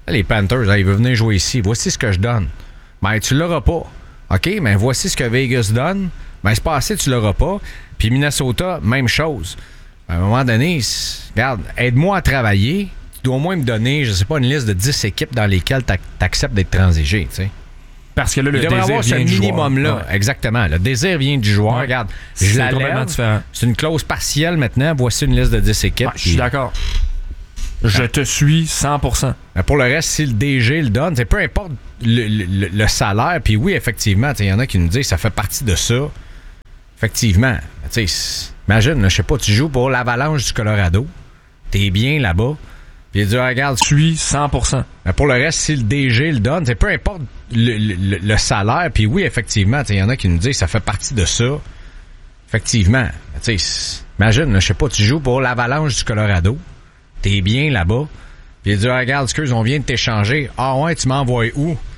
Les Panthers, là, ils veulent venir jouer ici. Voici ce que je donne. Ben, tu l'auras pas. OK, mais voici ce que Vegas donne. Ben, c'est pas assez, tu l'auras pas. Puis Minnesota, même chose. À un moment donné, regarde, aide-moi à travailler. Tu dois au moins me donner, je sais pas, une liste de dix équipes dans lesquelles tu acceptes d'être transigé, tu sais. Parce que là, le Il devrait désir avoir vient ce du minimum-là. Ouais. Exactement. Le désir vient du joueur. Ouais. Regarde, C'est je la complètement lève. différent. C'est une clause partielle maintenant. Voici une liste de dix équipes. Ouais, je suis d'accord. Je te suis cent pour cent. Ben, pour le reste, si le D G le donne, peu importe le, le, le salaire, puis oui, effectivement, il y en a qui nous disent que ça fait partie de ça. Effectivement. Imagine, je sais pas, tu joues pour l'Avalanche du Colorado. T'es bien là-bas. Puis il dit, ah, regarde, Je suis cent pour cent. ben, pour le reste, si le D G le donne, peu importe le, le, le salaire, puis oui, effectivement, il y en a qui nous disent que ça fait partie de ça. Effectivement. Imagine, je sais pas, tu joues pour l'Avalanche du Colorado. T'es bien là-bas. Puis il dit, ah, regarde, excuse, on vient de t'échanger. Ah ouais, tu m'envoies où?